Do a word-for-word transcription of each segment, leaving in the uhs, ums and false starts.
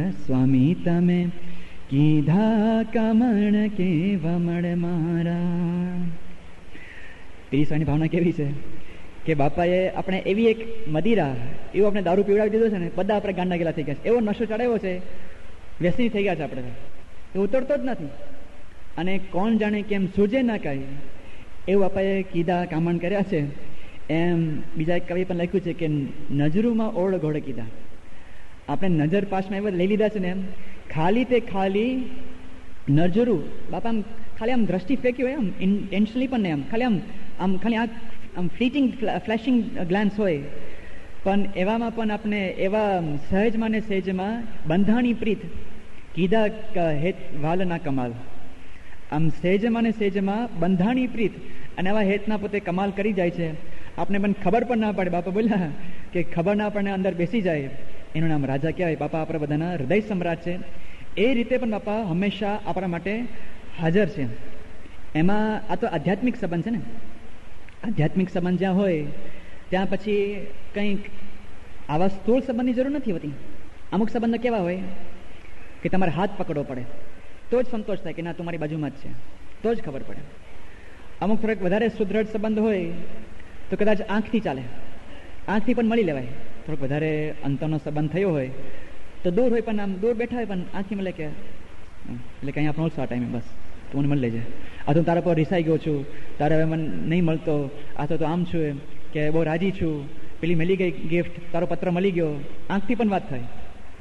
સ્વામી તમે કીધા કમણ કે વમળ મારા. પીરસવાની ભાવના કેવી છે કે બાપાએ આપણે એવી એક મદિરા, એવું આપણે દારૂ પીવડાવી દીધો છે ને, બધા આપણે ગાંડા ગેલા થઈ ગયા છે, એવો નશો ચડાવ્યો છે, વ્યસની થઈ ગયા છે આપણે, એ ઉતરતો જ નથી. અને કોણ જાણે કેમ સૂજે ના કાંઈ, એવું બાપાએ કીધા કામણ કર્યા છે. એમ બીજા એક કવિ પણ લખ્યું છે કે નજરુમાં ઓળ ઘોડે કીધા. આપણે નજર પાસમાં એવા લઈ લીધા છે ને, એમ ખાલી તે ખાલી નજરું બાપા આમ ખાલી આમ દ્રષ્ટિ ફેંકી હોય, આમ ઇન્ટેન્શનલી પણ નહીં, આમ ખાલી આમ આમ ખાલી આ આમ ફ્લીટિંગ ફ્લેશિંગ ગ્લાન્સ હોય, પણ એવામાં પણ આપણે એવા સહેજમાં ને સહેજમાં બંધાણી પ્રીત કીધા હેત વાલના કમાલ. આમ સહેજમાં ને સહેજમાં બંધાણી પ્રીત અને આવા હેતના પોતે કમાલ કરી જાય છે. આપણે પણ ખબર પણ ના પડે, બાપા બોલ્યા કે ખબર ના પડે અંદર બેસી જાય. એનું નામ રાજા કહેવાય. બાપા આપણા બધાના હૃદય સમ્રાટ છે. એ રીતે પણ બાપા હંમેશા આપણા માટે હાજર છે. એમાં આ તો આધ્યાત્મિક સંબંધ છે ને, આધ્યાત્મિક સંબંધ જ્યાં હોય ત્યાં પછી કંઈક આવા સ્થૂળ સંબંધની જરૂર નથી હોતી. અમુક સંબંધો કેવા હોય કે તમારે હાથ પકડવો પડે તો જ સંતોષ થાય કે ના તમારી બાજુમાં જ છે, તો જ ખબર પડે. અમુક થોડોક વધારે સુદૃઢ સંબંધ હોય તો કદાચ આંખથી ચાલે, આંખથી પણ મળી લેવાય. થોડોક વધારે અંતરનો સંબંધ થયો હોય તો દૂર હોય પણ આમ દૂર બેઠા હોય પણ આંખથી મળે કે એટલે કે અહીંયા આપણો ઓછો આ ટાઈમે બસ તું મને મળી લેજે, આ તો તારા પર રિસાઈ ગયો છું, તારે હવે મને નહીં મળતો, આ તો આમ છું એમ કે બહુ રાજી છું, પેલી મળી ગઈ ગિફ્ટ, તારો પત્ર મળી ગયો. આંખથી પણ વાત થાય.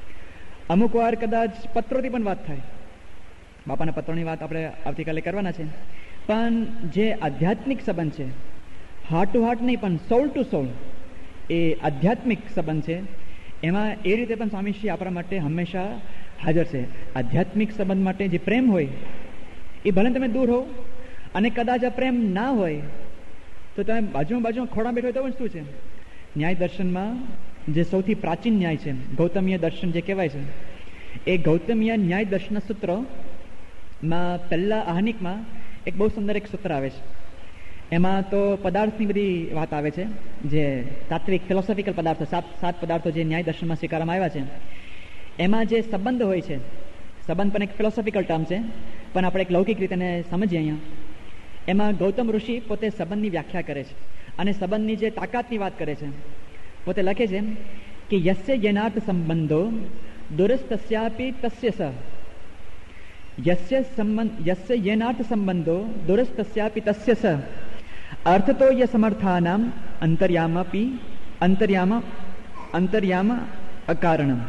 અમુક વાર કદાચ પત્રોથી પણ વાત થાય. બાપાના પત્રોની વાત આપણે આવતીકાલે કરવાના છે. પણ જે આધ્યાત્મિક સંબંધ છે, હાર્ટ ટુ હાર્ટ નહીં પણ સોલ ટુ સોલ, એ આધ્યાત્મિક સંબંધ છે. એમાં એ રીતે પણ સ્વામીશ્રી આપણા માટે હંમેશા હાજર છે. આધ્યાત્મિક સંબંધ માટે જે પ્રેમ હોય એ ભલે તમે દૂર હો, અને કદાચ આ પ્રેમ ના હોય તો તમે બાજુમાં બાજુમાં ખોડા બેઠો હોય તો પણ શું છે. ન્યાય દર્શનમાં જે સૌથી પ્રાચીન ન્યાય છે, ગૌતમીય દર્શન જે કહેવાય છે, એ ગૌતમીય ન્યાય દર્શન સૂત્રમાં પહેલા આહનિકમાં એક બહુ સુંદર એક સૂત્ર આવે છે. એમાં તો પદાર્થની બધી વાત આવે છે, જે તાત્વિક ફિલોસોફિકલ પદાર્થો, સાત સાત પદાર્થો જે ન્યાય દર્શનમાં સ્વીકારવામાં આવ્યા છે. એમાં જે સંબંધ હોય છે, સંબંધ પણ એક ફિલોસોફિકલ ટર્મ છે, પણ આપણે એક લૌકિક રીતે સમજીએ અહીંયા. એમાં ગૌતમ ઋષિ પોતે સંબંધની વ્યાખ્યા કરે છે અને સંબંધની જે તાકાતની વાત કરે છે. પોતે લખે છે કે યસ્ય યનાર્થ સંબંધો દુરસ્તસ્યાપી તસ્ય સ, યસ્ય સંબંધ યસ્ય યેનાર્થ સંબંધો દુરસ્તસ્યાપી તસ્ય સ અર્થતો ય સમર્થાનામ અંતર્યામપી અંતર્યામ અંતર્યામ અકારણમ.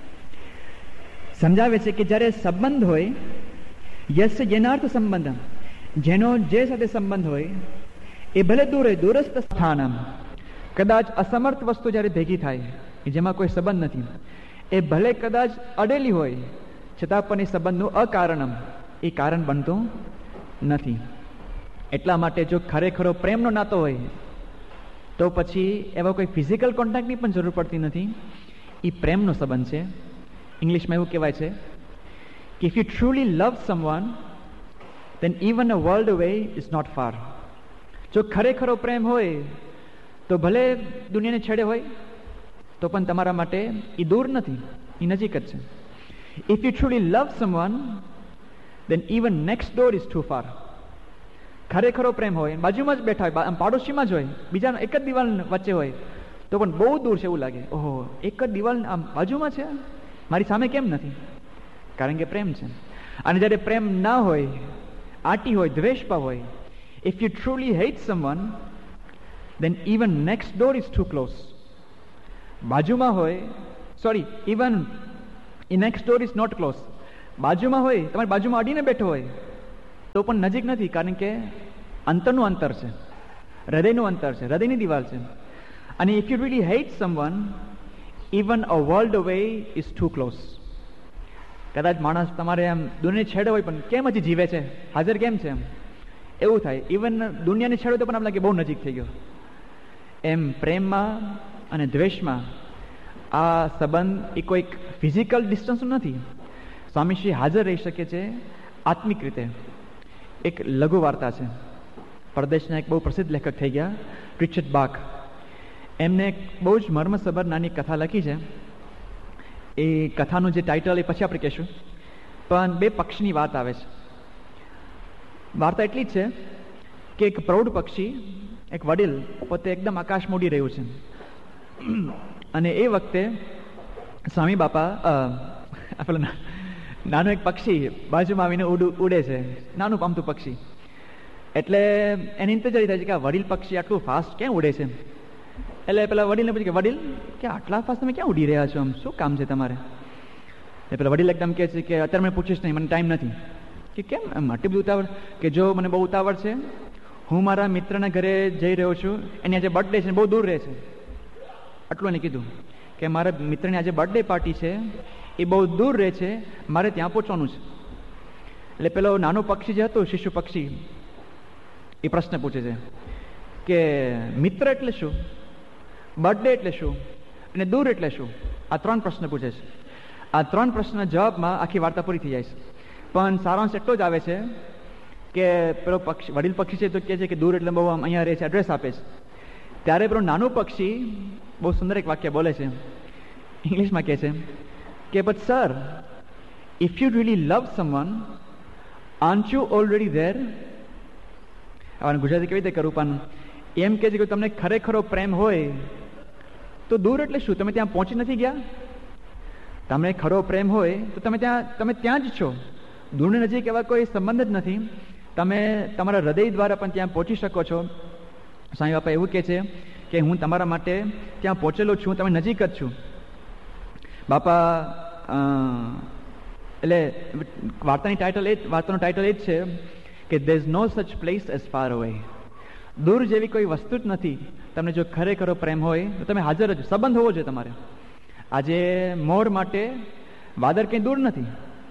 સમજાવે છે કે જ્યારે સંબંધ હોય, યસ્ય યેનાર્થ સંબંધ, જેનો જે સાથે સંબંધ હોય એ ભલે દૂર હોય, દૂરસ્થ સ્થાનમ, કદાચ અસમર્થ વસ્તુ જ્યારે ભેગી થાય જેમાં કોઈ સંબંધ નથી, એ ભલે કદાચ અડેલી હોય છતાં પણ એ સંબંધનું અકારણમ, એ કારણ બનતું નથી. એટલા માટે જો ખરેખરો પ્રેમનો નાતો હોય તો પછી એવા કોઈ ફિઝિકલ કોન્ટેક્ટની પણ જરૂર પડતી નથી. એ પ્રેમનો સંબંધ છે. ઇંગ્લિશમાં એવું કહેવાય છે કે if you truly love someone then even a world away is not far. જો ખરેખરો પ્રેમ હોય તો ભલે દુનિયાને છેડે હોય તો પણ તમારા માટે એ દૂર નથી, એ નજીક જ છે. If you truly love someone then even next door is too far. ખરેખરો પ્રેમ હોય, બાજુમાં જ બેઠા હોય, આમ પાડોશીમાં જ હોય, બીજાનો એક જ દિવાલ વચ્ચે હોય તો પણ બહુ દૂર છે એવું લાગે. ઓહો, એક જ દિવાલ આમ બાજુમાં છે, મારી સામે કેમ નથી? કારણ કે પ્રેમ છે. અને જ્યારે પ્રેમ ના હોય, આટી હોય, દ્વેષભાવ હોય, if you truly hate someone then even next door is too close. બાજુમાં હોય, sorry, even A next door is not close. બાજુમાં હોય, તમારી બાજુમાં અડીને બેઠો હોય તો પણ નજીક નથી, કારણ કે અંતરનું અંતર છે, હૃદયનું અંતર છે, હૃદયની દિવાલ છે. અને if you really hat someone even a world અવે ઇઝ ટુ ક્લોઝ. કદાચ માણસ તમારે એમ દુનિયાની છેડે હોય પણ કેમ હજી જીવે છે, હાજર કેમ છે, એમ એવું થાય. ઇવન દુનિયાની છેડે તો પણ આમ લાગે બહુ નજીક થઈ ગયો. એમ પ્રેમમાં અને દ્વેષમાં આ સંબંધ એ કોઈક ફિઝિકલ ડિસ્ટન્સ નથી. સ્વામીશ્રી હાજર રહી શકે છે આત્મિક રીતે. એક લઘુ વાર્તા છે, પરદેશના એક બહુ પ્રસિદ્ધ લેખક થઈ ગયા રિચર્ડ બાક. એમને એક બહુ જ મર્મસભર નાની કથા લખી છે. એ કથાનું જે ટાઇટલ એ પછી આપણે કહેશું, પણ બે પક્ષીની વાત આવે છે. વાર્તા એટલી જ છે કે એક પ્રૌઢ પક્ષી, એક વડીલ પોતે એકદમ આકાશમાં ઉડી રહ્યું છે, અને એ વખતે સ્વામી બાપા પેલા નાનું એક પક્ષી બાજુમાં આવીને ઉડે છે, નાનું પામતું પક્ષી. એટલે એને ઇંતજારી થાય છે કે આ વડીલ પક્ષી આટલું ફાસ્ટ ક્યાં ઉડે છે. એટલે પેલા વડીલને પૂછે કે વડીલ કે આટલા ફાસ્ટ તમે ક્યાં ઉડી રહ્યા છો, આમ શું કામ છે તમારે? એટલે પેલા વડીલ એકદમ કહે છે કે અત્યારે મને પૂછીશ નહીં, મને ટાઈમ નથી. કે કેમ એમ આટલી બધી ઉતાવળ? કે જો મને બહુ ઉતાવળ છે, હું મારા મિત્રના ઘરે જઈ રહ્યો છું, એની આજે બર્થડે છે, બહુ દૂર રહે છે. આટલું એને કીધું કે મારા મિત્રની આજે બર્થડે પાર્ટી છે, એ બહુ દૂર રહે છે, મારે ત્યાં પહોંચવાનું છે. એટલે પેલો નાનો પક્ષી જે હતો, શિશુ પક્ષી, એ પ્રશ્ન પૂછે છે કે મિત્ર એટલે શું, બર્થડે એટલે શું, અને દૂર એટલે શું? આ ત્રણ પ્રશ્ન પૂછે છે. આ ત્રણ પ્રશ્નના જવાબમાં આખી વાર્તા પૂરી થઈ જાય છે. પણ સારાંશ એટલો જ આવે છે કે પેલો પક્ષી વડીલ પક્ષી છે તો કહે છે કે દૂર એટલે બહુ આમ અહીંયા રહે છે, એડ્રેસ આપે છે. ત્યારે પેલો નાનું પક્ષી બહુ સુંદર એક વાક્ય બોલે છે, ઇંગ્લિશમાં કહે છે કે but sir, if you really love someone, આર્ન્ટ you already there? હવે ગુજરાતી કેવી રીતે કરું, પણ એમ કહે છે કે તમને ખરેખરો પ્રેમ હોય તો દૂર એટલે શું, તમે ત્યાં પહોંચી નથી ગયા? તમને ખરો પ્રેમ હોય તો તમે ત્યાં તમે ત્યાં જ છો. દૂરની નજીક એવા કોઈ સંબંધ જ નથી. તમે તમારા હૃદય દ્વારા પણ ત્યાં પહોંચી શકો છો. સ્વામી બાપા એવું કહે છે કે હું તમારા માટે ત્યાં પહોંચેલો છું, તમે નજીક જ છું. બાપા એટલે વાર્તાની ટાઇટલ એ વાર્તાનું ટાઇટલ એ જ છે કે there is no such place as far away. દૂર જેવી કોઈ વસ્તુ જ નથી. તમને જો ખરેખરો પ્રેમ હોય તો તમે હાજર જ, સંબંધ હોવો જોઈએ તમારે. આજે મોર માટે વાદળ કંઈ દૂર નથી,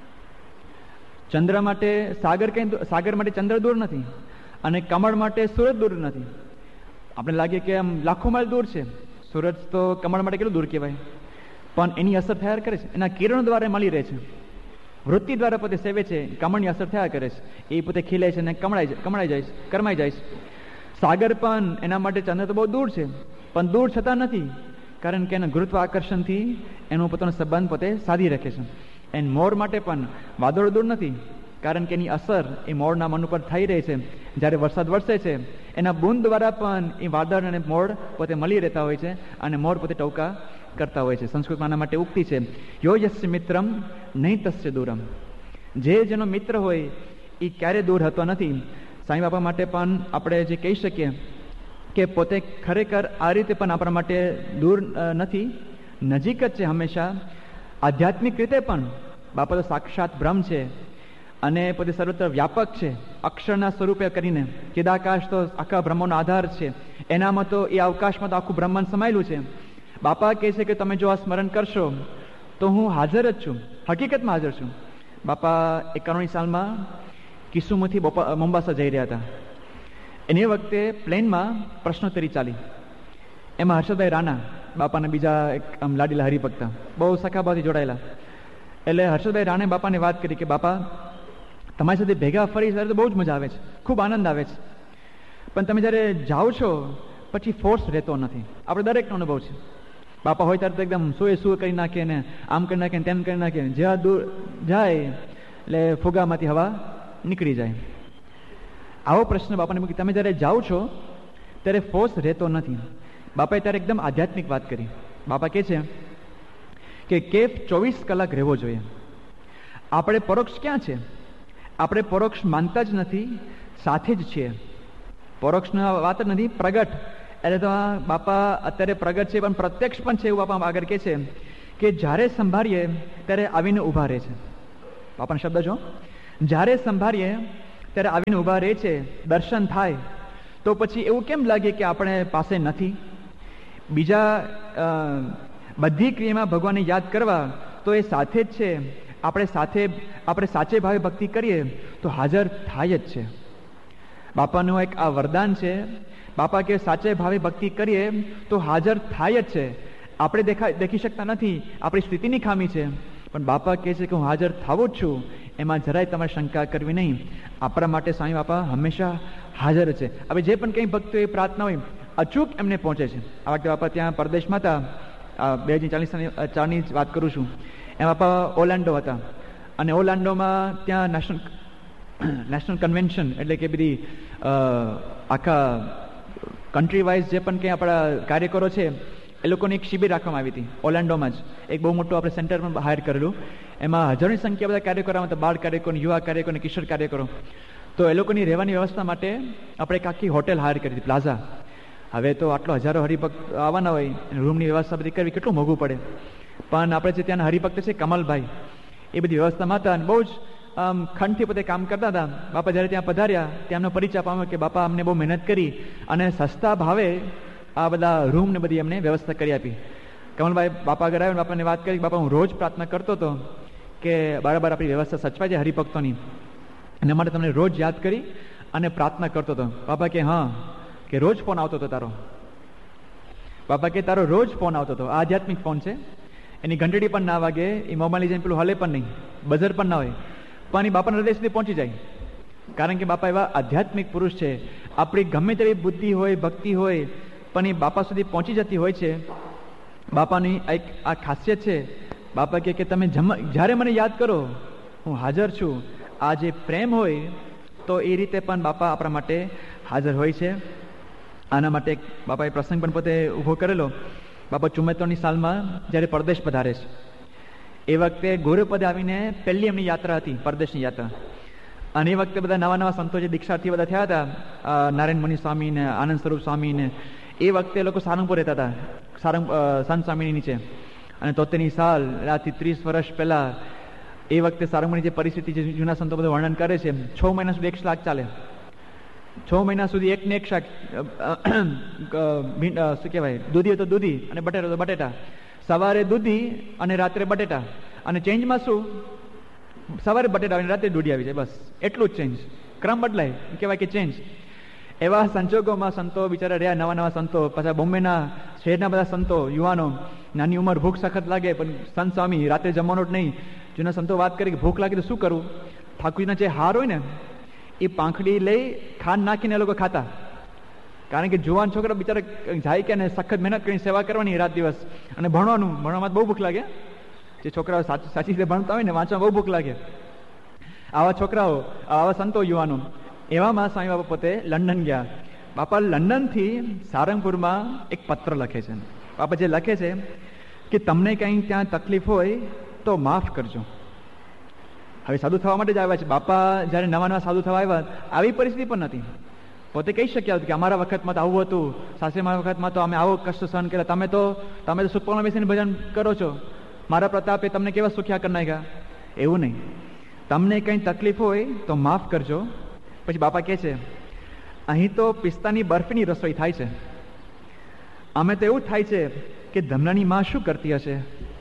ચંદ્ર માટે સાગર કંઈ સાગર માટે ચંદ્ર દૂર નથી, અને કમળ માટે સૂરજ દૂર નથી. આપણે લાગે કે આમ લાખો માઇલ દૂર છે, સૂરજ તો કમળ માટે કેટલું દૂર કહેવાય, પણ એની અસર થયા કરે છે, એના કિરણો દ્વારા મળી રહે છે. વૃત્તિ દ્વારા પોતે સેવે છે, કમળની અસર થયા કરે છે, એ પોતે ખીલે છે અને કમળાઈ કમળાઈ જાય છે, કરમાઈ જાય છે. સાગર પણ એના માટે ચંદ્ર તો બહુ દૂર છે, પણ દૂર છતાં નથી, કારણ કે એના ગુરુત્વ આકર્ષણથી એનો પોતાનો સંબંધ પોતે સાધી રાખે છે. એન મોર માટે પણ વાદળો દૂર નથી, કારણ કે એની અસર એ મોરના મન ઉપર થઈ રહી છે. જ્યારે વરસાદ વરસે છે એના બૂંદ દ્વારા પણ એ વાદળ અને મોર પોતે મળી રહેતા હોય છે, અને મોર પોતે ટવકા કરતા હોય છે. સંસ્કૃતમાં આના માટે ઉક્તિ છે, યો યસ્ય મિત્રમ નહીં તસ્ય દૂરમ. જે જેનો મિત્ર હોય એ ક્યારે દૂર હતો નથી. સાંઈ બાપા માટે પણ આપણે જે કહી શકીએ કે પોતે ખરેખર આ રીતે પણ આપણા માટે દૂર નથી, નજીક જ છે હંમેશા. આધ્યાત્મિક રીતે પણ બાપા તો સાક્ષાત બ્રહ્મ છે, અને પોતે સર્વત્ર વ્યાપક છે, અક્ષરના સ્વરૂપે કરીને. ચિદાકાશ તો આખા બ્રહ્મનો આધાર છે, એનામાં તો એ અવકાશમાં તો આખું બ્રહ્માંડ સમાયેલું છે. બાપા કહે છે કે તમે જો આ સ્મરણ કરશો તો હું હાજર જ છું, હકીકતમાં હાજર છું. બાપા એકાણુંની સાલમાં કિસુમથી મોમ્બાસા જઈ રહ્યા હતા. એની વખતે પ્લેનમાં પ્રશ્નોત્તરી ચાલી. એમાં હર્ષદભાઈ રાણા, બાપાના બીજા એક આમ લાડીલા હરિભક્તા, બહુ સખાભાવથી જોડાયેલા. એટલે હર્ષદભાઈ રાણે બાપાને વાત કરી કે બાપા, તમારી સાથે ભેગા ફરી ત્યારે તો બહુ જ મજા આવે છે, ખૂબ આનંદ આવે છે, પણ તમે જ્યારે જાઓ છો પછી ફોર્સ રહેતો નથી. આપણે દરેકનો અનુભવ છે. બાપા હોય ત્યારે તો એકદમ સુએ સુએ કરી નાખે ને આમ કરી નાખે ને તેમ કરી નાખે, જ્યાં દૂર જાય એટલે ફુગામાંથી હવા નીકળી જાય. આવો પ્રશ્ન બાપાને મૂકી, તમે જ્યારે જાઓ છો ત્યારે ફોર્સ રહેતો નથી. બાપાએ ત્યારે એકદમ આધ્યાત્મિક વાત કરી. બાપા કહે છે કે કેફ ચોવીસ કલાક રહેવો જોઈએ. આપણે પરોક્ષ ક્યાં છે? આપણે પરોક્ષ માનતા જ નથી, સાથે જ છીએ. પરોક્ષની વાત જ નથી, પ્રગટ. એટલે તો બાપા અત્યારે પ્રગટ છે પણ પ્રત્યક્ષ પણ છે, એવું બાપા આગળ કહે છે કે જ્યારે સંભાળીએ ત્યારે આવીને ઊભા રહે છે. બાપાના શબ્દ જો, જ્યારે સંભાળીએ ત્યારે આવીને ઊભા રહે છે. દર્શન થાય તો પછી એવું કેમ લાગે કે આપણે પાસે નથી? બીજા બધી ક્રિયામાં ભગવાનને યાદ કરવા તો એ સાથે જ છે. આપણે સાથે આપણે સાચે ભાવે ભક્તિ કરીએ તો હાજર થાય જ છે. બાપાનું એક આ વરદાન છે. બાપા કે સાચે ભાવે ભક્તિ કરીએ તો હાજર થાય જ છે. આપણે દેખા દેખી શકતા નથી, આપણી સ્થિતિની ખામી છે, પણ બાપા કહે છે કે હું હાજર થાવું જ છું, એમાં જરાય તમારે શંકા કરવી નહીં. આપણા માટે સ્વામી બાપા હંમેશા હાજર છે. હવે જે પણ કંઈ ભક્તો એ પ્રાર્થના હોય અચૂક એમને પહોંચે છે. આ વખતે બાપા ત્યાં પરદેશમાં હતા બે હજાર ચાલીસ ચારની જ વાત કરું છું. એમાં બાપા ઓર્લેન્ડો હતા અને ઓર્લેન્ડોમાં ત્યાં નેશનલ નેશનલ કન્વેન્શન એટલે કે બધી આખા કન્ટ્રી વાઇઝ જે પણ કંઈ આપણા કાર્યકરો છે એ લોકોની એક શિબિર રાખવામાં આવી હતી ઓર્લેન્ડોમાં જ. એક બહુ મોટું આપણે સેન્ટર પણ હાયર કરેલું. એમાં હજારોની સંખ્યા બધા કાર્યકરો હતા, બાળ કાર્યકરો, યુવા કાર્યકરો, કિશોર કાર્યકરો. તો એ લોકોની રહેવાની વ્યવસ્થા માટે આપણે એક આખી હોટેલ હાયર કરી હતી, પ્લાઝા. હવે તો આટલો હજારો હરિભક્ત આવવાના હોય, રૂમની વ્યવસ્થા બધી કરવી કેટલું મોંઘું પડે. પણ આપણે જે ત્યાંના હરિભક્ત છે કમલભાઈ, એ બધી વ્યવસ્થામાં હતા અને બહુ જ આમ ખંડથી પોતે કામ કરતા હતા. બાપા જ્યારે ત્યાં પધાર્યા ત્યાં એમનો પરિચય પામ્યો કે બાપા અમને બહુ મહેનત કરી અને સસ્તા ભાવે આ બધા રૂમ ને બધી અમને વ્યવસ્થા કરી આપી. કમલભાઈ બાપા આગળ આવ્યા, બાપાને વાત કરી, બાપા હું રોજ પ્રાર્થના કરતો હતો કે બરાબર આપણી વ્યવસ્થા સચવાય છે હરિભક્તોની, એના માટે તમને રોજ યાદ કરી અને પ્રાર્થના કરતો હતો. બાપા કે હા, કે રોજ ફોન આવતો હતો તારો. બાપા કે તારો રોજ ફોન આવતો હતો. આધ્યાત્મિક ફોન છે, એની ઘંટડી પણ ના વાગે, એ મોબાઈલ જઈને પેલું હલે પણ નહીં, બઝર પણ ના હોય, પણ એ બાપાના હૃદય સુધી પહોંચી જાય. કારણ કે બાપા એવા આધ્યાત્મિક પુરુષ છે. આપણી ગમે તેવી બુદ્ધિ હોય, ભક્તિ હોય, પણ એ બાપા સુધી પહોંચી જતી હોય છે. બાપાની એક આ ખાસિયત છે. બાપા કહે કે તમે જ્યારે મને યાદ કરો હું હાજર છું. આ જે પ્રેમ હોય તો એ રીતે પણ બાપા આપણા માટે હાજર હોય છે. આના માટે બાપાએ પ્રસંગ પણ પોતે ઊભો કરેલો. બાપા ચુમ્મોતેરની સાલમાં જ્યારે પરદેશ પધારે છે એ વખતે ગોરપદે આવીને પહેલી એમની યાત્રા હતી, પરદેશની યાત્રા. અને એ વખતે બધા નવા નવા સંતો જે દીક્ષાર્થી બધા થયા હતા, નારાયણ મુનિ સ્વામી ને આનંદ સ્વરૂપ સ્વામી ને, એ વખતે લોકો સારંગપુર રહેતા હતા, સારંગ સંત સ્વામીની નીચે. અને તોતેરની સાલ આજથી ત્રીસ વર્ષ પહેલા એ વખતે સારંગપુરની જે પરિસ્થિતિ જે જૂના સંતો બધું વર્ણન કરે છે, છ મહિના સુધી એક શાક ચાલે, છ મહિના સુધી એક ને એક શાક, શું કહેવાય, દૂધી હોય તો દૂધી અને બટેટા તો બટેટા, સવારે દૂધી અને રાત્રે બટેટા. અને ચેન્જમાં શું, સવારે બટેટા અને રાત્રે દૂધી આવી જાય, બસ એટલું જ ચેન્જ. ક્રમ બદલાય કહેવાય કે ચેન્જ. એવા સંજોગોમાં સંતો બિચારા રહ્યા, નવા નવા સંતો, પાછા બોમ્બેના શહેરના બધા સંતો, યુવાનો, નાની ઉંમર, ભૂખ સખત લાગે, પણ સંત સ્વામી રાત્રે જમવાનું જ નહીં. જૂના સંતો વાત કરી કે ભૂખ લાગે તો શું કરવું, ઠાકોરજીના જે હાર હોય ને એ પાંખડી લઈ ખાંડ નાખીને એ લોકો ખાતા. કારણ કે જુવાન છોકરા બિચારા જાય કે ને સખત મહેનત કરીને સેવા કરવાની રાત દિવસ, અને ભણવાનું, ભણવામાં બહુ ભૂખ લાગે. જે છોકરાઓ સાચી રીતે ભણતા હોય ને વાંચવામાં બહુ ભૂખ લાગે. આવા છોકરાઓ, આવા સંતો, યુવાનો, એવામાં સ્વામી બાપા પોતે લંડન ગયા. બાપા લંડનથી સારંગપુરમાં એક પત્ર લખે છે. બાપા જે લખે છે કે તમને કંઈ ત્યાં તકલીફ હોય તો માફ કરજો. હવે સાધુ થવા માટે જ આવ્યા છે. બાપા જ્યારે નવા નવા સાધુ થવા આવ્યા આવી પરિસ્થિતિ પણ નથી. પોતે કહી શક્યા હતું કે અમારા વખતમાં તો આવું હતું, સાસરીમાના વખતમાં તો અમે આવો કષ્ટ સહન કર્યા, તમે તો તમે તો સુખપણમાં બેસીને ભજન કરો છો, મારા પ્રતાપે તમને કેવા સુખ્યા કરી નાખ્યા. એવું નહીં, તમને કંઈ તકલીફ હોય તો માફ કરજો. પછી બાપા કહે છે અહીં તો પિસ્તાની બરફની રસોઈ થાય છે, અમે તો એવું થાય છે કે ધમનાની માં શું કરતી હશે.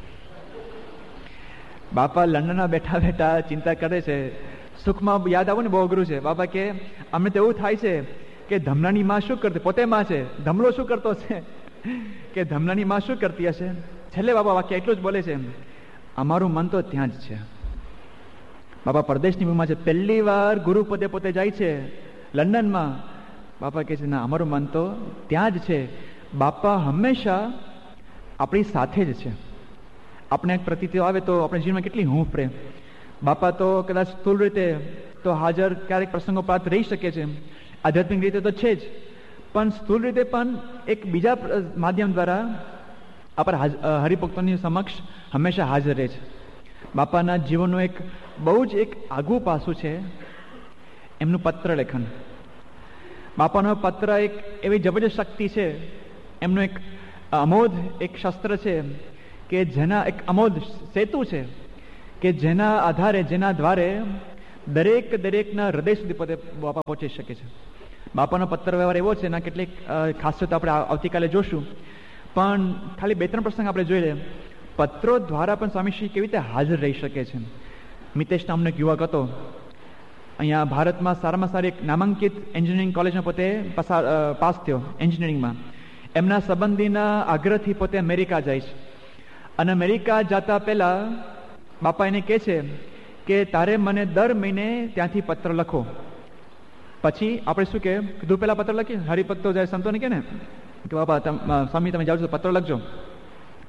બાપા લંડનમાં બેઠા બેઠા ચિંતા કરે છે. સુખમાં યાદ આવું ને બહુ અઘરું છે. બાપા કે અમને તો એવું થાય છે કે ધમનાની માં શું કરતી, પોતે માં છે, ધમલો શું કરતો છે કે ધમનાની માં શું કરતી હશે. છેલ્લે બાપા વાક્ય એટલું જ બોલે છે, અમારું મન તો ત્યાં જ છે. બાપા પરદેશની ભૂમિમાં છે, પહેલી વાર ગુરુપદે પોતે જાય છે લંડનમાં. બાપા કહે છે ના, અમારું મન તો ત્યાં જ છે. બાપા હંમેશા આપણી સાથે જ છે. આપણે એક પ્રતિતિ આવે તો આપણે જીવનમાં કેટલી હૂંફ રહે. બાપા તો કદાચ સ્થૂળ રીતે તો હાજર ક્યારેક પ્રસંગો પ્રાપ્ત રહી શકે છે, આધ્યાત્મિક રીતે તો છે જ, પણ સ્થૂળ રીતે પણ એક બીજા માધ્યમ દ્વારા આપણા હરિભક્તોની સમક્ષ હંમેશા હાજર રહે છે. બાપાના જીવનનું એક બહુ જ એક આગવું પાસું છે એમનું પત્ર લેખન. બાપાનો પત્ર એક એવી જબરજસ્ત શક્તિ છે, એમનું એક અમોધ એક શસ્ત્ર છે કે જેના એક અમોધ સેતુ છે કે જેના આધારે, જેના દ્વારે દરેક દરેકના હૃદય સુધી પોતે બાપા પહોંચી શકે છે. બાપાનો પત્ર વ્યવહાર એવો છે, એના કેટલીક ખાસિયત આપણે આવતીકાલે જોશું, પણ ખાલી બે ત્રણ પ્રસંગ આપણે જોઈ લઈએ. પત્રો દ્વારા પણ સ્વામીશ્રી કેવી રીતે હાજર રહી શકે છે. મિતેશ નામનો એક યુવક હતો, અહીંયા ભારતમાં સારામાં સારી એક નામાંકિત એન્જિનિયરિંગ કોલેજમાં પોતે પસાર પાસ થયો એન્જિનિયરિંગમાં. એમના સંબંધીના આગ્રહથી પોતે અમેરિકા જાય છે, અને અમેરિકા જતા પહેલા બાપા એને કહે છે કે તારે મને દર મહિને ત્યાંથી પત્ર લખો. પછી આપણે શું કે કીધું પહેલા પત્ર લખીએ, હરિભક્તો જાય સંતોને કે ને કે બાપા સ્વામી તમે જાઓ છો પત્ર લખજો.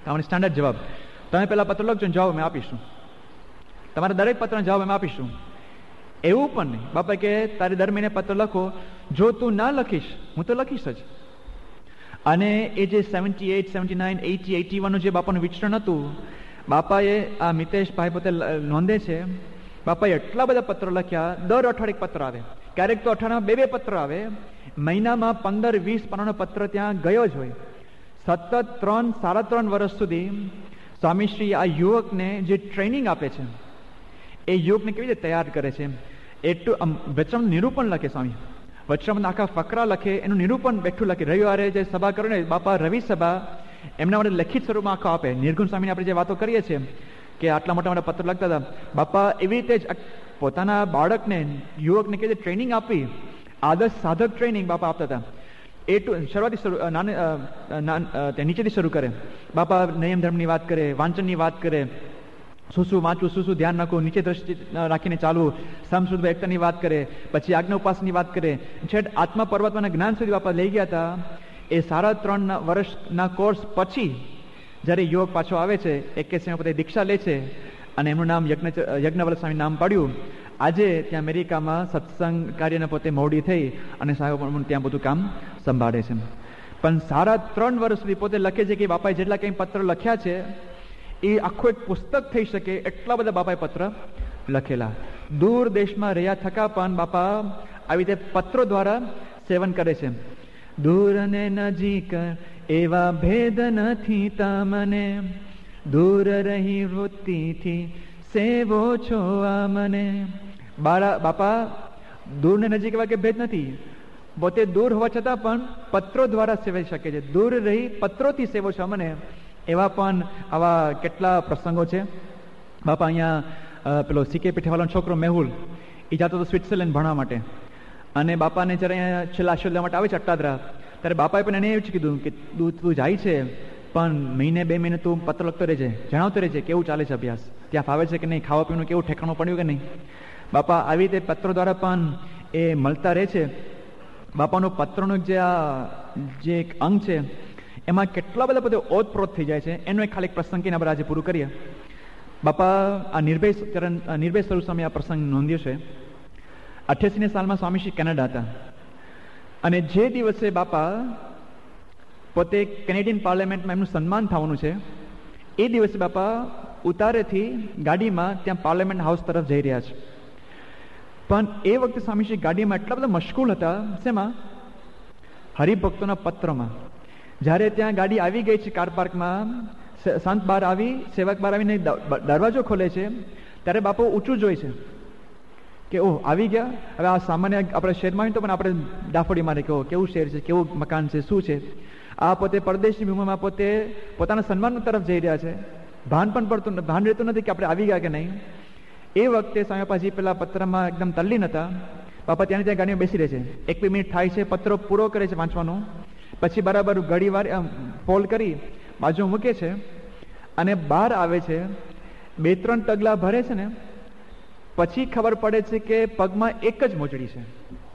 તમારી સ્ટાન્ડર્ડ જવાબ. તમે પહેલા પત્ર લખજો ને જવાબ અમે આપીશું. તમારા દરેક પત્રનો જવાબ અમે આપીશું. એવું પણ નહીં, બાપા કે તારે દર મહિને પત્ર લખો, જો તું ના લખીશ હું તો લખીશ જ. અને એ જે seventy eight seventy nine eighty eighty વનનું જે બાપાનું વિચરણ હતું, બાપાએ આ મિતેશભાઈ પોતે નોંધે છે, બાપાએ એટલા બધા પત્રો લખ્યા. દર અઠવાડિયે પત્ર આવે, ક્યારેક તો અઠવાડિયામાં બે બે પત્ર આવે, મહિનામાં પંદર વીસ પાનાનો પત્ર ત્યાં ગયો જ હોય. સતત ત્રણ સાડા ત્રણ વર્ષ સુધી સ્વામીશ્રી આ યુવકને જે ટ્રેનિંગ આપે છે, એ યુવકને કેવી રીતે તૈયાર કરે છે, એટલું વચન નિરૂપણ લખે સ્વામી. વચન આખા ફકરા લખે, એનું નિરૂપણ બેઠું લખે. રવિવારે જે સભા કરો ને બાપા, રવિ સભા એમના માટે લેખિત સ્વરૂપમાં આખો આપે. નિર્ગુણ સ્વામીને આપણે જે વાતો કરીએ છીએ કે આટલા મોટા મોટા પત્ર લખતા હતા, બાપા એવી રીતે જ પોતાના બાળકને, યુવકને કેવી રીતે ટ્રેનિંગ આપી, આદર્શ સાધક ટ્રેનિંગ બાપા આપતા હતા. એ ટુ શરૂઆતી શરૂ નાને નીચેથી શરૂ કરે. બાપા નિયમ ધર્મની વાત કરે, વાંચનની વાત કરે, શું શું વાંચવું, શું શું ધ્યાન રાખવું, નીચે દ્રષ્ટિ રાખીને ચાલવું, સમશુદ્ધ એકતાની વાત કરે, પછી આજ્ઞા ઉપાસની વાત કરે, છેટ આત્મા પરમાત્માના જ્ઞાન સુધી બાપા લઈ ગયા હતા. એ સાડા ત્રણ વર્ષના કોર્સ પછી જ્યારે યુવક પાછો આવે છે, એકેસીમાં પોતે દીક્ષા લે છે અને એમનું નામ યજ્ઞ યજ્ઞવલ્લભ સ્વામી નામ પાડ્યું. આજે ત્યાં અમેરિકામાં સત્સંગ કાર્યને પોતે મોડી થઈ અને સાહેબ ત્યાં બધું કામ સંભાળે છે. પણ સાડા ત્રણ વર્ષ સુધી પોતે લખે છે કે બાપાએ જેટલા કંઈ પત્ર લખ્યા છે એ આખું એક પુસ્તક થઈ શકે એટલા બધા બાપાએ પત્ર લખેલા. દૂર દેશમાં રહ્યા થકા પણ બાપા આવી રીતે પત્રો દ્વારા સેવન કરે છે. દૂર ને નજીક એવા ભેદ નથી તમને, દૂર રહી વૃત્તિથી સેવો છો આ મને. બાળા બાપા દૂર ને નજીક એવા કે ભેદ નથી, પોતે દૂર હોવા છતાં પણ પત્રો દ્વારા સેવાઈ શકે છે. દૂર રહી પત્રોથી સેવો છો મને. એવા પણ આવા કેટલા પ્રસંગો છે. બાપા અહીંયા પેલો સીકે પીઠેવાળાનો છોકરો મેહુલ, એ જતો હતો સ્વિટ્ઝરલેન્ડ ભણવા માટે, અને બાપાને જ્યારે અહીંયા છેલ્લા આશીર્વાદ લેવા માટે આવે છે અટ્ટાદરા, ત્યારે બાપાએ પણ એને એવું જ કીધું કે તું તું જાય છે પણ મહિને બે મહિને તું પત્ર લખતો રહેજે, જણાવતો રહેજે કેવું ચાલે છે અભ્યાસ, ત્યાં ફાવે છે કે નહીં, ખાવા પીવાનું કેવું ઠેકાણું પડ્યું કે નહીં. બાપા આવી રીતે પત્રો દ્વારા પણ એ મળતા રહે છે. બાપાનું પત્રનું જે આ જે એક અંગ છે એમાં કેટલા બધા બધે ઓતપ્રોત થઈ જાય છે. એનો એક ખાલી એક પ્રસંગ કહીને આપણે આજે પૂરું કરીએ. બાપા આ નિર્ભય ચરણ નિર્ભય સ્વરૂપ સ્વામી આ પ્રસંગ નોંધ્યો છે. અઠ્યાસીની સાલમાં સ્વામીશ્રી કેનેડા હતા, અને જે દિવસે બાપા પોતે કેનેડિયન પાર્લામેન્ટમાં એમનું સન્માન થવાનું છે, એ દિવસે બાપા ઉતારેથી ગાડીમાં ત્યાં પાર્લામેન્ટ હાઉસ તરફ જઈ રહ્યા છે. પણ એ વખતે સ્વામીશ્રી ગાડીમાં એટલા બધા મશગુલ હતા, શેમાં? હરિભક્તોના પત્રમાં. જ્યારે ત્યાં ગાડી આવી ગઈ છે કાર પાર્કમાં, સંત બહાર આવી, સેવક બહાર આવીને દરવાજો ખોલે છે, ત્યારે બાપુ ઊંચું જોઈ છે કે ઓહ આવી ગયા. હવે આ સામાન્ય આપણે શહેરમાં આવીને તો પણ આપણે ડાફોડી મારે કે કેવું શહેર છે, કેવું મકાન છે, શું છે. આ પોતે પરદેશની ભૂમિમાં પોતે પોતાના સન્માન તરફ જઈ રહ્યા છે. ભાન પણ પડતું ભાન રહેતું નથી કે આપણે આવી ગયા કે નહીં. એ વખતે સ્વામીપાજી પેલા પત્રમાં એકદમ તલ્લીન હતા. બાપા ત્યાં ત્યાં ગાડીમાં બેસી રહે છે. એક બે મિનિટ થાય છે, પત્રો પૂરો કરે છે વાંચવાનો, પછી બરાબર ઘડી વાર ફોલ્ડ કરી બાજુ મૂકે છે અને બહાર આવે છે. બે ત્રણ ટગલા ભરે છે ને પછી ખબર પડે છે કે પગમાં એક જ મોજડી છે.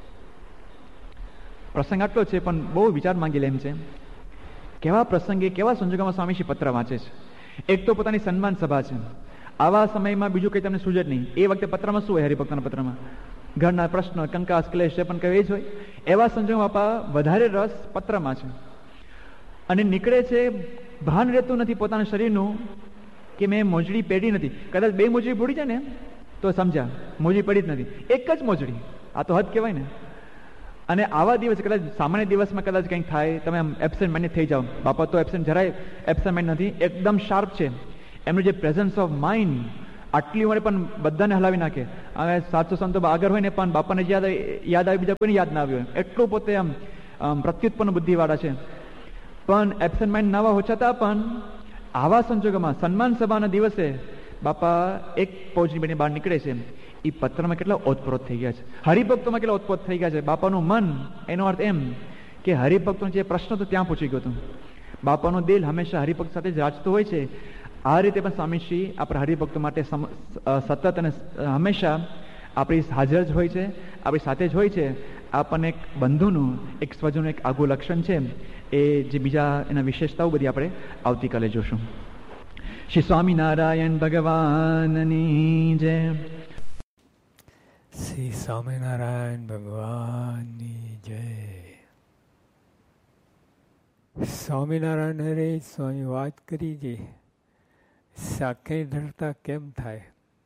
પ્રસંગ આટલો છે પણ બહુ વિચાર માંગી લે એમ છે. કેવા પ્રસંગે કેવા સંજોગોમાં સ્વામીશ્રી પત્ર વાંચે છે. એક તો પોતાની સન્માન સભા છે. આવા સમયમાં બીજું કંઈ તમને સૂઝે જ નહીં. એ વખતે પત્રમાં શું હોય? હરિભક્તના પત્રમાં ઘરના પ્રશ્નો, કંકાસ, ક્લેશ એ પણ કઈ જ હોય. એવા સંજોગોમાં બાપા વધારે રસ પત્રમાં છે. અને નીકળે છે, ભાન રહેતું નથી પોતાના શરીરનું કે મેં મોજડી પહેરી નથી. કદાચ બે મોજડી ભૂડી જાય ને તો સમજ્યા મોજડી પડી જ નથી, એક જ મોજડી. આ તો હદ કહેવાય ને. અને આવા દિવસ કદાચ સામાન્ય દિવસમાં કદાચ કંઈક થાય, તમે આમ એબસેન્ટ માઇન્ડ થઈ જાઓ. બાપા તો એબસેન્ટ જરાય એબસેન્ટ માઇન્ડ નથી, એકદમ શાર્પ છે. એમનું જે પ્રેઝન્સ ઓફ માઇન્ડ આટલી ઉંમરે પણ બધાને હલાવી નાખે. હવે સાતસો સંતો આગળ હોય ને પણ બાપાને યાદ યાદ આવી, બીજા કોઈને યાદ ના આવ્યું. એટલું પોતે આમ પ્રત્યુત્પન્ન બુદ્ધિવાળા છે. પણ એબસેન્ટ માઇન્ડ નવા હો છતાં પણ આવા સંજોગોમાં સન્માન સભાના દિવસે બાપા એક પૌજની બની બહાર નીકળે છે. એ પત્રમાં કેટલા ઓતપ્રોત થઈ ગયા છે, હરિભક્તોમાં કેટલા ઓતપ્રોત થઈ ગયા છે. બાપાનું મન, એનો અર્થ એમ કે હરિભક્તોનો જે પ્રશ્ન હતો ત્યાં પૂછી ગયો હતો. બાપાનું દિલ હંમેશા હરિભક્ત સાથે જ રાજતું હોય છે. આ રીતે પણ સ્વામીશ્રી આપણા હરિભક્તો માટે સતત અને હંમેશા આપણી હાજર જ હોય છે, આપણી સાથે જ હોય છે. આપણને એક બંધુનું, એક સ્વજનનું એક આગવું લક્ષણ છે. એ જે બીજા એના વિશેષતાઓ બધી આપણે આવતીકાલે જોશું. શ્રી સ્વામિનારાયણ ભગવાનની જય. શ્રી સ્વામિનારાયણ ભગવાનની જય. સ્વામિનારાયણ હરે સ્વામી વાત કરી છે સાખે ધરતા કેમ થાય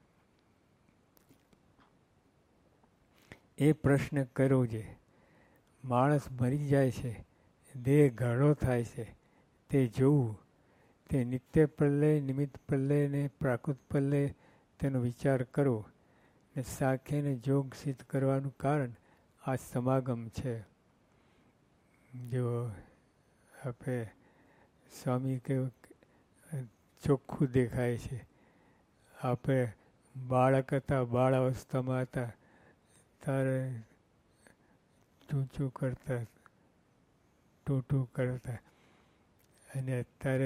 એ પ્રશ્ન કર્યો છે. માણસ મરી જાય છે, દેહ ઘડો થાય છે, તે જોવું, તે નિત્ય પ્રલય, નિમિત્ત પ્રલય ને પ્રાકૃત પ્રલય તેનો વિચાર કરવો ને સાખેને જોગ સિદ્ધ કરવાનું કારણ આ સમાગમ છે. જો આપણે સ્વામી કેવું ચોખ્ખું દેખાય છે. આપણે બાળક હતા, બાળ અવસ્થામાં હતા ત્યારે ચૂંચું કરતા, ટૂંટું કરતા, અને અત્યારે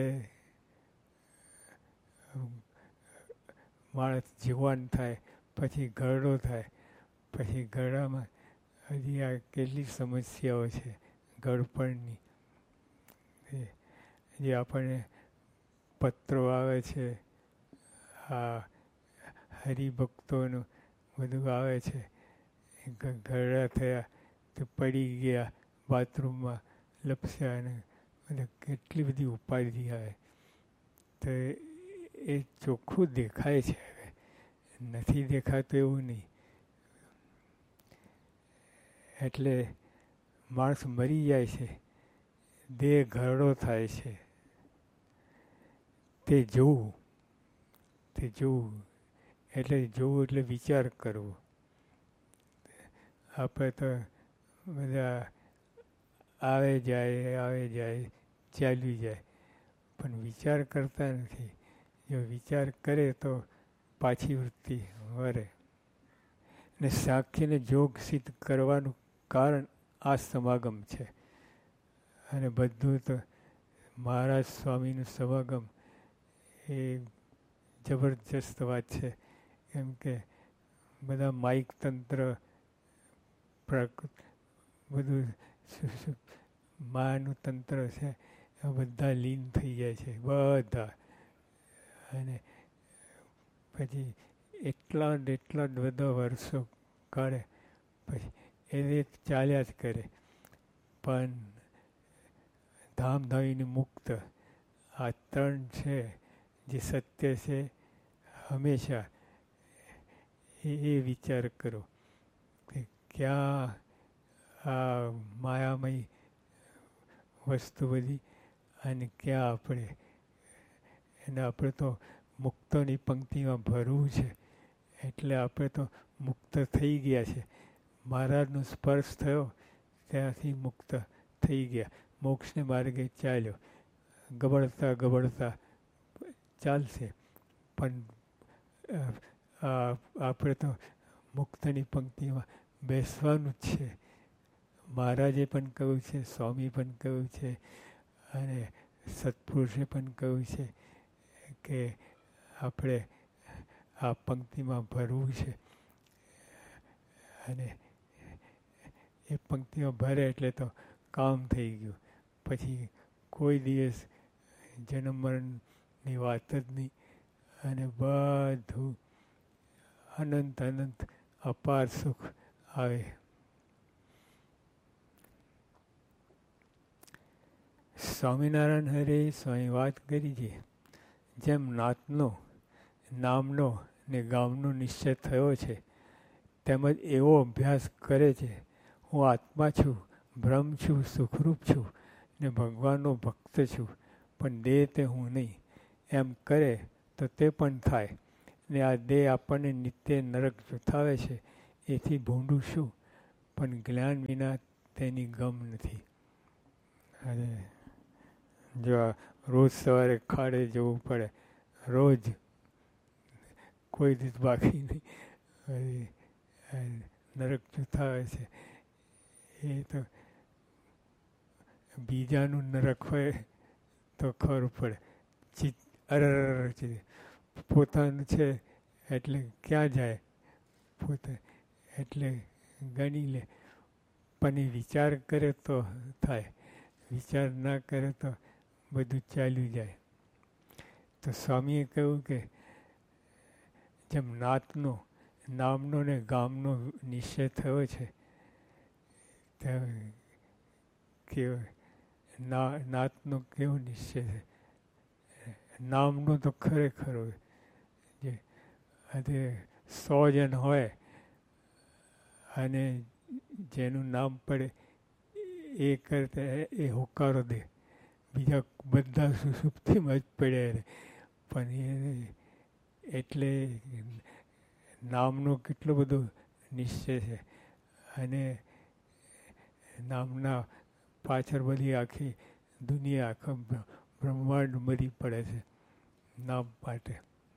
માણસ જીવન થાય, પછી ઘરડો થાય, પછી ઘરડામાં હજી આ કેટલી સમસ્યાઓ છે ઘડપણની. જે આપણને પત્રો આવે છે, આ હરિભક્તોનું બધું આવે છે, ઘરડા થયા તો પડી ગયા, બાથરૂમમાં લપસ્યા, અને બધા કેટલી બધી ઉપાધિ આવે. તો એ ચોખ્ખું દેખાય છે. હવે નથી દેખાતું એવું નહીં. એટલે માણસ મરી જાય છે, દેહ ઘરડો થાય છે, તે જોવું, તે જોવું એટલે જોવું એટલે વિચાર કરવો. આપણે તો બધા આવે જાય આવે જાય ચાલ્યું જાય, પણ વિચાર કરતા નથી. જો વિચાર કરે તો પાછી વૃત્તિ વરે. ને સાક્ષીને જોગ સિદ્ધ કરવાનું કારણ આ સમાગમ છે. અને બધું તો મહારાજ સ્વામીનું સમાગમ એ જબરજસ્ત વાત છે. કેમ કે બધા માઇક તંત્ર બધું માનું તંત્ર છે, બધા લીન થઈ જાય છે બધા. અને પછી એટલા ને એટલા બધા વર્ષો કાઢે પછી એને ચાલ્યા જ કરે. પણ ધામધામીને મુક્ત આ ત્રણ છે જે સત્ય છે હંમેશા. એ એ વિચાર કરો કે ક્યાં આ માયામય વસ્તુ બધી અને ક્યાં આપણે એને આપણે તો મુક્તોની પંક્તિમાં ભરવું છે. એટલે આપણે તો મુક્ત થઈ ગયા છે. મહારાજનો સ્પર્શ થયો ત્યાંથી મુક્ત થઈ ગયા, મોક્ષને માર્ગે ચાલ્યો. ગબડતા ગબડતા ચાલશે, પણ આપણે તો મુક્તની પંક્તિમાં બેસવાનું જ છે. મહારાજે પણ કહ્યું છે, સ્વામી પણ કહ્યું છે, અને સત્પુરુષે પણ કહ્યું છે કે આપણે આ પંક્તિમાં ભરવું છે. અને એ પંક્તિમાં ભરે એટલે તો કામ થઈ ગયું. પછી કોઈ દિવસ જન્મ મરણની વાત જ નહીં. અને બધું અનંત અનંત અપાર સુખ આવે. સ્વામિનારાયણ હરે સ્વામી વાત કરી છે. જેમ નાતનો, નામનો ને ગામનો નિશ્ચય થયો છે, તેમજ એવો અભ્યાસ કરે છે હું આત્મા છું, બ્રહ્મ છું, સુખરૂપ છું ને ભગવાનનો ભક્ત છું, પણ દેહ તે હું નહીં, એમ કરે તો તે પણ થાય. ને આ દેહ આપણને નિત્ય નરક જુથાવે છે, એથી ભૂંડું શું, પણ જ્ઞાન વિના તેની ગમ નથી. અને જો રોજ સવારે ખાડે જવું પડે, રોજ કોઈ દિવસ બાકી નહીં, નરક જુથાવે છે. એ તો બીજાનું નરક હોય તો ખબર પડે. ચિત્ત અરર છે, પોતાનું છે એટલે ક્યાં જાય પોતે, એટલે ગણી લે. પણ એ વિચાર કરે તો થાય. વિચાર ના કરે તો બધું ચાલ્યું જાય. તો સ્વામીએ કહ્યું કે જેમ નાતનો નામનો ને ગામનો નિશ્ચય થયો છે કે ના નાતનો કેવો નિશ્ચય છે, નામનો તો ખરેખર હોય. જે આજે સો જણ હોય અને જેનું નામ પડે એ કરતા એ હોકારો દે, બીજા બધા સુસુપ્તિમાં જ પડ્યા રહે. પણ એ એટલે નામનો કેટલો બધો નિશ્ચય છે. અને નામના પાછળ બધી આખી દુનિયા આખા બ્રહ્માંડ મરી પડે છે નામ માટે.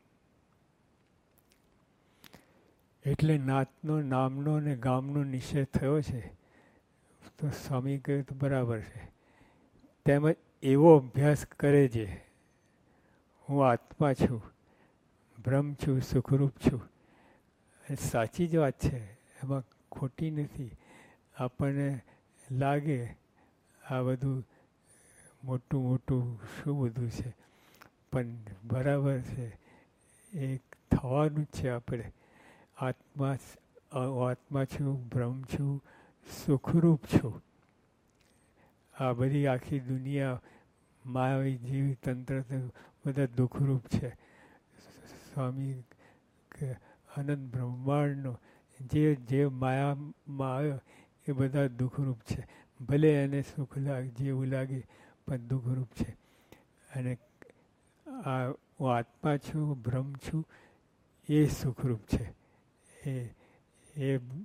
એટલે નાતનો નામનો ને ગામનો નિશ્ચય થયો છે. તો સ્વામી કહ્યું તો બરાબર છે. તેમજ એવો અભ્યાસ કરે છે હું આત્મા છું, બ્રહ્મ છું, સુખરૂપ છું. એ સાચી જ વાત છે, એમાં ખોટી નથી. આપણને લાગે આ બધું મોટું મોટું શું બધું છે, પણ બરાબર છે. એ થવાનું જ છે. આપણે આત્મા આત્મા છું, બ્રહ્મ છું, સુખરૂપ છું. આ બધી આખી દુનિયા માયાવી જીવ તંત્ર બધા દુઃખરૂપ છે. સ્વામી કે અનંત બ્રહ્માંડનો જે જે માયામાં આવ્યો એ બધા દુઃખરૂપ છે. ભલે એને સુખ લાગે જેવું લાગે પણ દુઃખરૂપ છે. અને આ હું આત્મા છું, બ્રહ્મ છું, એ સુખરૂપ છે. એ એ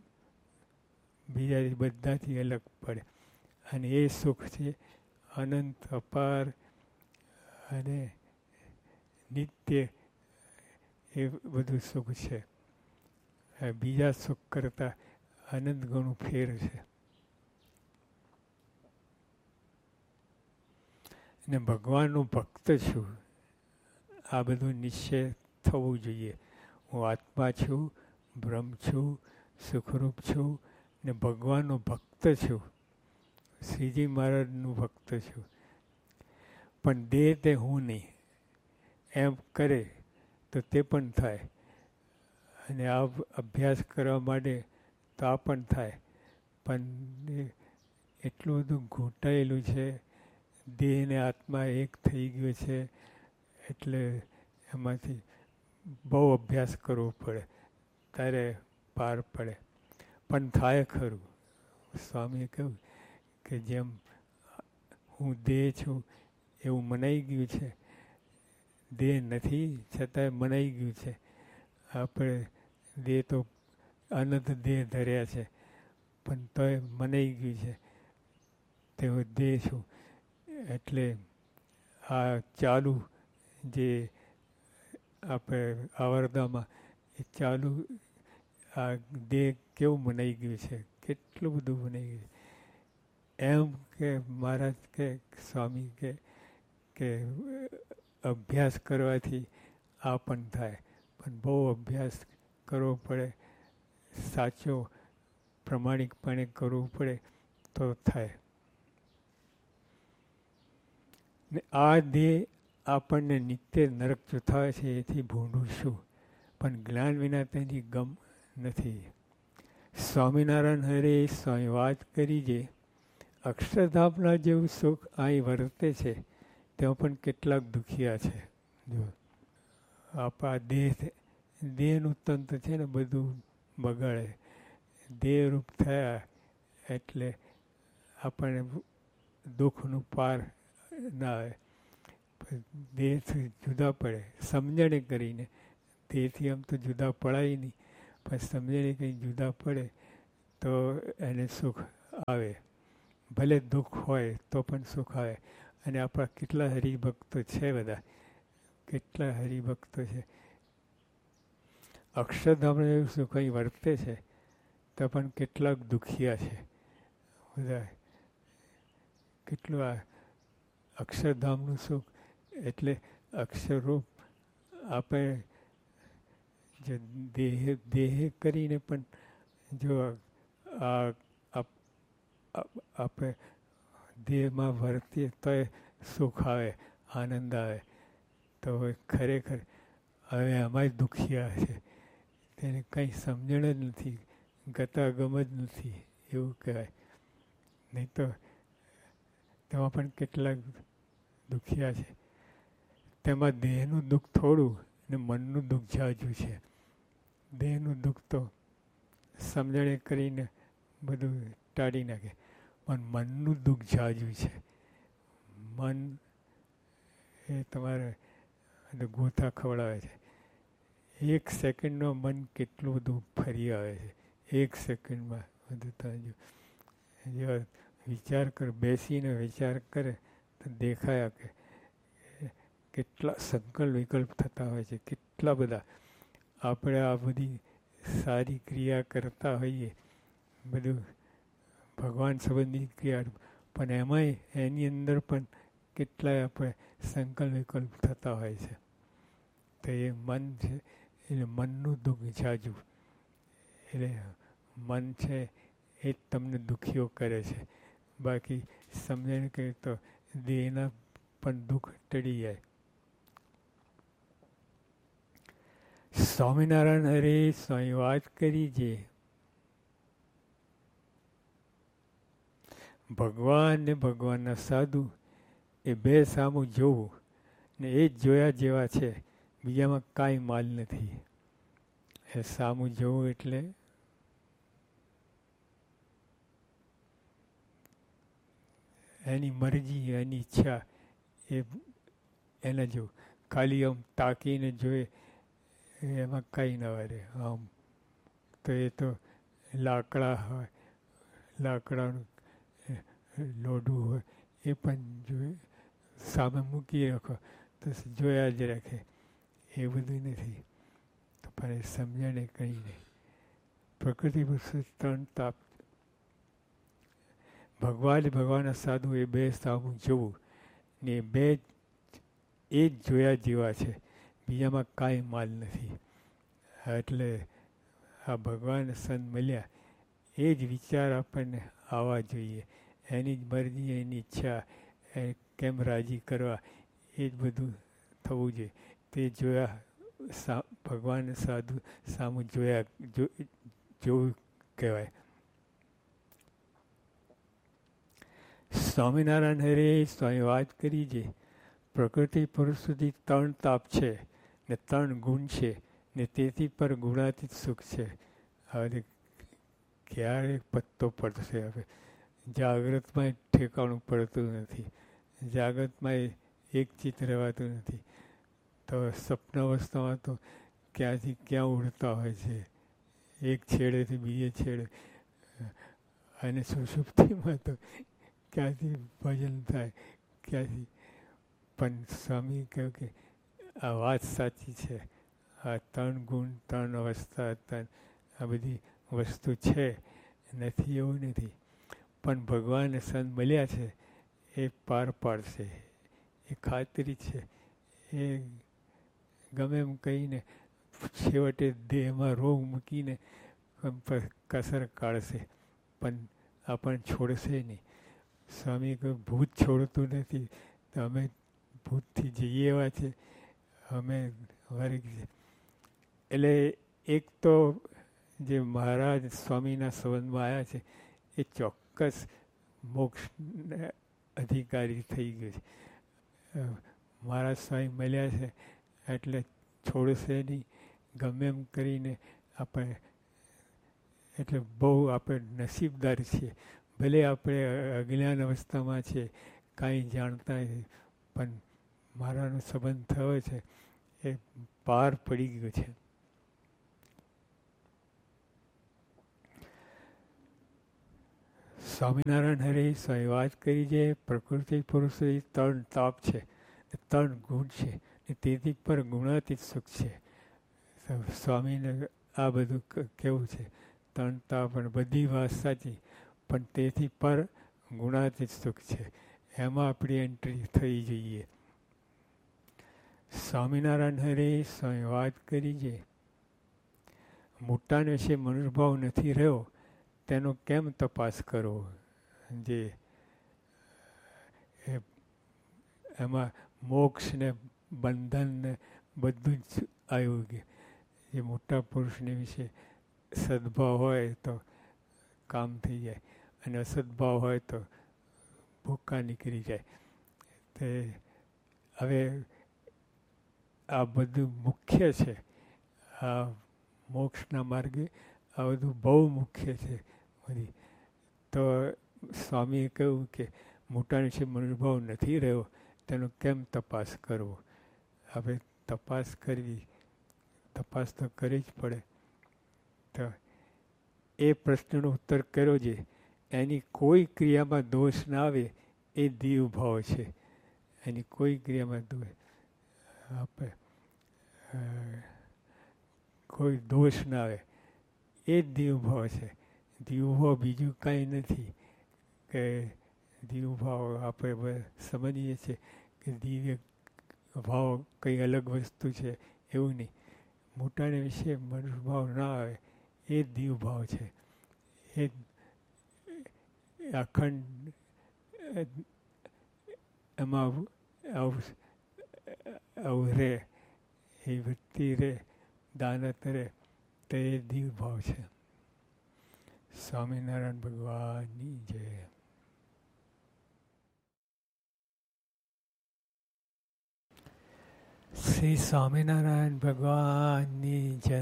બીજા બધાથી અલગ પડે. અને એ સુખ છે અનંત અપાર અને નિત્ય. એ બધું સુખ છે. બીજા સુખ કરતાં અનંત ગણું ફેર છે. અને ભગવાનનો ભક્ત છું, આ બધું નિશ્ચય થવું જોઈએ. હું આત્મા છું, બ્રહ્મ છું, સુખરૂપ છું ને ભગવાનનો ભક્ત છું. શ્રીજી મહારાજનું ભક્ત છું. પણ દેહ તે હું નહીં એમ કરે તો તે પણ થાય. અને આ અભ્યાસ કરવા માટે તો આ પણ થાય. પણ એટલું બધું ઘૂંટાયેલું છે, દેહ ને આત્મા એક થઈ ગયો છે. એટલે એમાંથી બહુ અભ્યાસ કરવો પડે ત્યારે પાર પડે. પણ થાય ખરું. સ્વામીએ કહ્યું કે જેમ હું દેહ છું એવું મનાઈ ગયું છે, દેહ નથી છતાંય મનાઈ ગયું છે. આપણે દેહ તો અનંત દેહ ધર્યા છે, પણ તોય મનાઈ ગયું છે તેવો દેહ છું. એટલે આ ચાલુ જે આપણે આવરદામાં એ ચાલુ આ દેહ કેવું મનાઈ ગયું છે, કેટલું બધું મનાઈ ગયું છે. એમ કે મહારાજ કે સ્વામી કે કે અભ્યાસ કરવાથી આ પણ થાય. પણ બહુ અભ્યાસ કરવો પડે, સાચો પ્રમાણિકપણે કરવું પડે તો થાય. ને આ દેહ આપણને નિત્ય નરક ચૂથાવે છે એથી ભૂંડું શું, પણ જ્ઞાન વિના તેની ગમ નથી. સ્વામિનારાયણ હરે સ્વામી વાત કરી છે અક્ષરધામના જેવું સુખ અહીં વર્તે છે તેમાં પણ કેટલાક દુખિયા છે. જો આપણા દેહ દેહનું તંત્ર છે ને બધું બગાડે. દેહરૂપ થયા એટલે આપણને દુઃખનું પાર ના આવે. દેહથી જુદા પડે સમજણે કરીને. દેહથી આમ તો જુદા પડાય નહીં, પણ સમજણે કંઈ જુદા પડે તો એને સુખ આવે. ભલે દુઃખ હોય તો પણ સુખ આવે. અને આપણા કેટલા હરિભક્તો છે, બધા કેટલા હરિભક્તો છે. અક્ષરધામનું એવું સુખ અહીં વર્તે છે તો પણ કેટલાક દુખિયા છે બધા. કેટલું આ અક્ષરધામનું સુખ એટલે અક્ષરરૂપ આપણે જે દેહ દેહ કરીને પણ જો આ આપણે દેહમાં વર્તીએ તોય સુખ આવે, આનંદ આવે. તો ખરેખર હવે આમાં જ દુખિયા છે, તેને કંઈ સમજણ જ નથી, ગતાગમ જ નથી એવું કહેવાય. નહીં તો તેમાં પણ કેટલાક દુખિયા છે. તેમાં દેહનું દુઃખ થોડું ને મનનું દુઃખ ઝાઝું છે. દેહનું દુઃખ તો સમજણે કરીને બધું ટાળી નાખે, પણ મનનું દુઃખ ઝાઝું છે. મન એ તમારે ગોથા ખવડાવે છે. એક સેકન્ડમાં મન કેટલું બધું ફરી આવે છે, એક સેકન્ડમાં બધું તાજું. જો વિચાર કર, બેસીને વિચાર કરે તો દેખાયા કે કેટલા સંકલ્પ વિકલ્પ થતા હોય છે, કેટલા બધા. આપણે આ બધી સારી ક્રિયા કરતા હોઈએ, બધું ભગવાન સંબંધી ક્રિયા, પણ એમાંય એની અંદર પણ કેટલાય આપણે સંકલ્પ વિકલ્પ થતા હોય છે. તો એ મન છે, એટલે મનનું દુઃખ ઝાઝું. એટલે મન છે એ જ તમને દુઃખીઓ કરે છે. બાકી સમજણ કહે તો દેહના પણ દુઃખ ટળી જાય. સ્વામિનારાયણ હરે સ્વામી વાત કરી છે, ભગવાન ને ભગવાનના સાધુ એ બે સામું જોવું ને એ જ જોયા જેવા છે, બીજામાં કાંઈ માલ નથી. એ સામું જોવું એટલે એની મરજી, એની ઈચ્છા, એ એને જો ખાલી આમ તાકીને જોઈએ એમાં કાંઈ ન વરે. આમ તો એ તો લાકડા હોય, લાકડાનું લોઢું હોય એ પણ જોઈએ, સામે મૂકી રાખો તો જોયા જ રાખે, એ બધું નથી. તો પણ એ સમજણે કંઈ નહીં. પ્રકૃતિ પુરુષ ત્રણ તાપ, ભગવાન ભગવાનના સાધુ એ બે સામું જોવું ને બે એ જ જોયા જેવા છે, બીજામાં કાંઈ માલ નથી. એટલે આ ભગવાન સંત મળ્યા એ જ વિચાર આપણને આવવા જોઈએ. એની જ મરજી, એની ઈચ્છા, એ કેમ રાજી કરવા, એ જ બધું થવું જોઈએ. તે જોયા સા ભગવાન સાધુ સામું જોયા જો જોવું કહેવાય. સ્વામિનારાયણ હરે સ્વામી વાત કરી છે, પ્રકૃતિ પુરુષ સુધી ત્રણ તાપ છે ને ત્રણ ગુણ છે ને તેથી પર ગુણાતીત સુખ છે. હવે ક્યારે પત્તો પડશે? હવે જાગ્રતમાં ઠેકાણું પડતું નથી, જાગ્રતમાં એક ચિત્ત રહેવાતું નથી. તો સપન અવસ્થામાં તો ક્યાંથી ક્યાં ઉડતા હોય છે, એક છેડેથી બીજે છેડે. અને સુષુપ્તિમાં તો ક્યાંથી ભજન થાય, ક્યાંથી. પણ સ્વામી કહ્યું કે આ વાત સાચી છે, આ ત્રણ ગુણ, ત્રણ અવસ્થા, ત્રણ આ બધી વસ્તુ છે, નથી એવું નથી. પણ ભગવાન સંત મળ્યા છે એ પાર પાડશે, એ ખાતરી છે. એ ગમે એમ કહીને છેવટે દેહમાં રોગ મૂકીને કસર કાઢશે, પણ આપણને છોડશે નહીં. સ્વામી કોઈ ભૂત છોડતું નથી, તો અમે ભૂતથી જઈએ એવા છે, અમે વર્ગ છે. એટલે એક તો જે મહારાજ સ્વામીના સંબંધમાં આવ્યા છે એ ચોક્કસ મોક્ષ અધિકારી થઈ ગયું છે. મહારાજ સ્વામી મળ્યા છે એટલે છોડશે નહીં, ગમે એમ કરીને આપણે. એટલે બહુ આપણે નસીબદાર છીએ. ભલે આપણે અજ્ઞાન અવસ્થામાં છે, કાંઈ જાણતા નથી, પણ મારાનો સંબંધ થયો છે એ પાર પડી ગયો છે. સ્વામિનારાયણ હરે સ્વામી વાત કરી છે, પ્રકૃતિ પુરુષ ત્રણ તાપ છે, ત્રણ ગુણ છે, ને તેથી પર ગુણાતીત સુખ છે. સ્વામીને આ બધું કેવું છે, ત્રણ તાપ પણ બધી વાત સાચી, પણ તેથી પર ગુણાતીત સુખ છે. એમાં આપણી એન્ટ્રી થઈ જઈએ. સ્વામિનારાયણ હરે સ્વામી વાત કરી છે, મોટાને વિશે મનુભાવ નથી રહ્યો તેનો કેમ તપાસ કરવો? જે એમાં મોક્ષ ને બંધન ને બધું જ આવ્યું કે જે મોટા પુરુષને વિશે સદભાવ હોય તો કામ થઈ જાય અને અસદભાવ હોય તો ભૂકા નીકળી જાય. તે હવે આ બધું મુખ્ય છે. આ મોક્ષના માર્ગે આ બધું બહુ મુખ્ય છે બધી. તો સ્વામીએ કહ્યું કે મોટા વિશે અનુભવ નથી રહ્યો તેનો કેમ તપાસ કરવો. હવે તપાસ કરવી, તપાસ તો કરવી જ પડે. તો એ પ્રશ્નનો ઉત્તર કર્યો છે. એની કોઈ ક્રિયામાં દોષ ના આવે એ દીવ ભાવ છે. એની કોઈ ક્રિયામાં દોષ આપણે કોઈ દોષ ના આવે એ જ દીવ ભાવ છે. દીવ ભાવ બીજું કાંઈ નથી કે દીવ ભાવ આપણે સમજીએ છીએ કે દિવ્ય ભાવ કંઈ અલગ વસ્તુ છે એવું નહીં. મોટાને વિશે મનુભાવ ના આવે એ જ દીવ ભાવ છે. એ અખંડ એમાં આવું આવું રહે એ વૃત્તિ રહે દાનત રહે તો એ દીવ ભાવ છે. સ્વામિનારાયણ ભગવાનની જય. શ્રી સ્વામિનારાયણ ભગવાનની જય.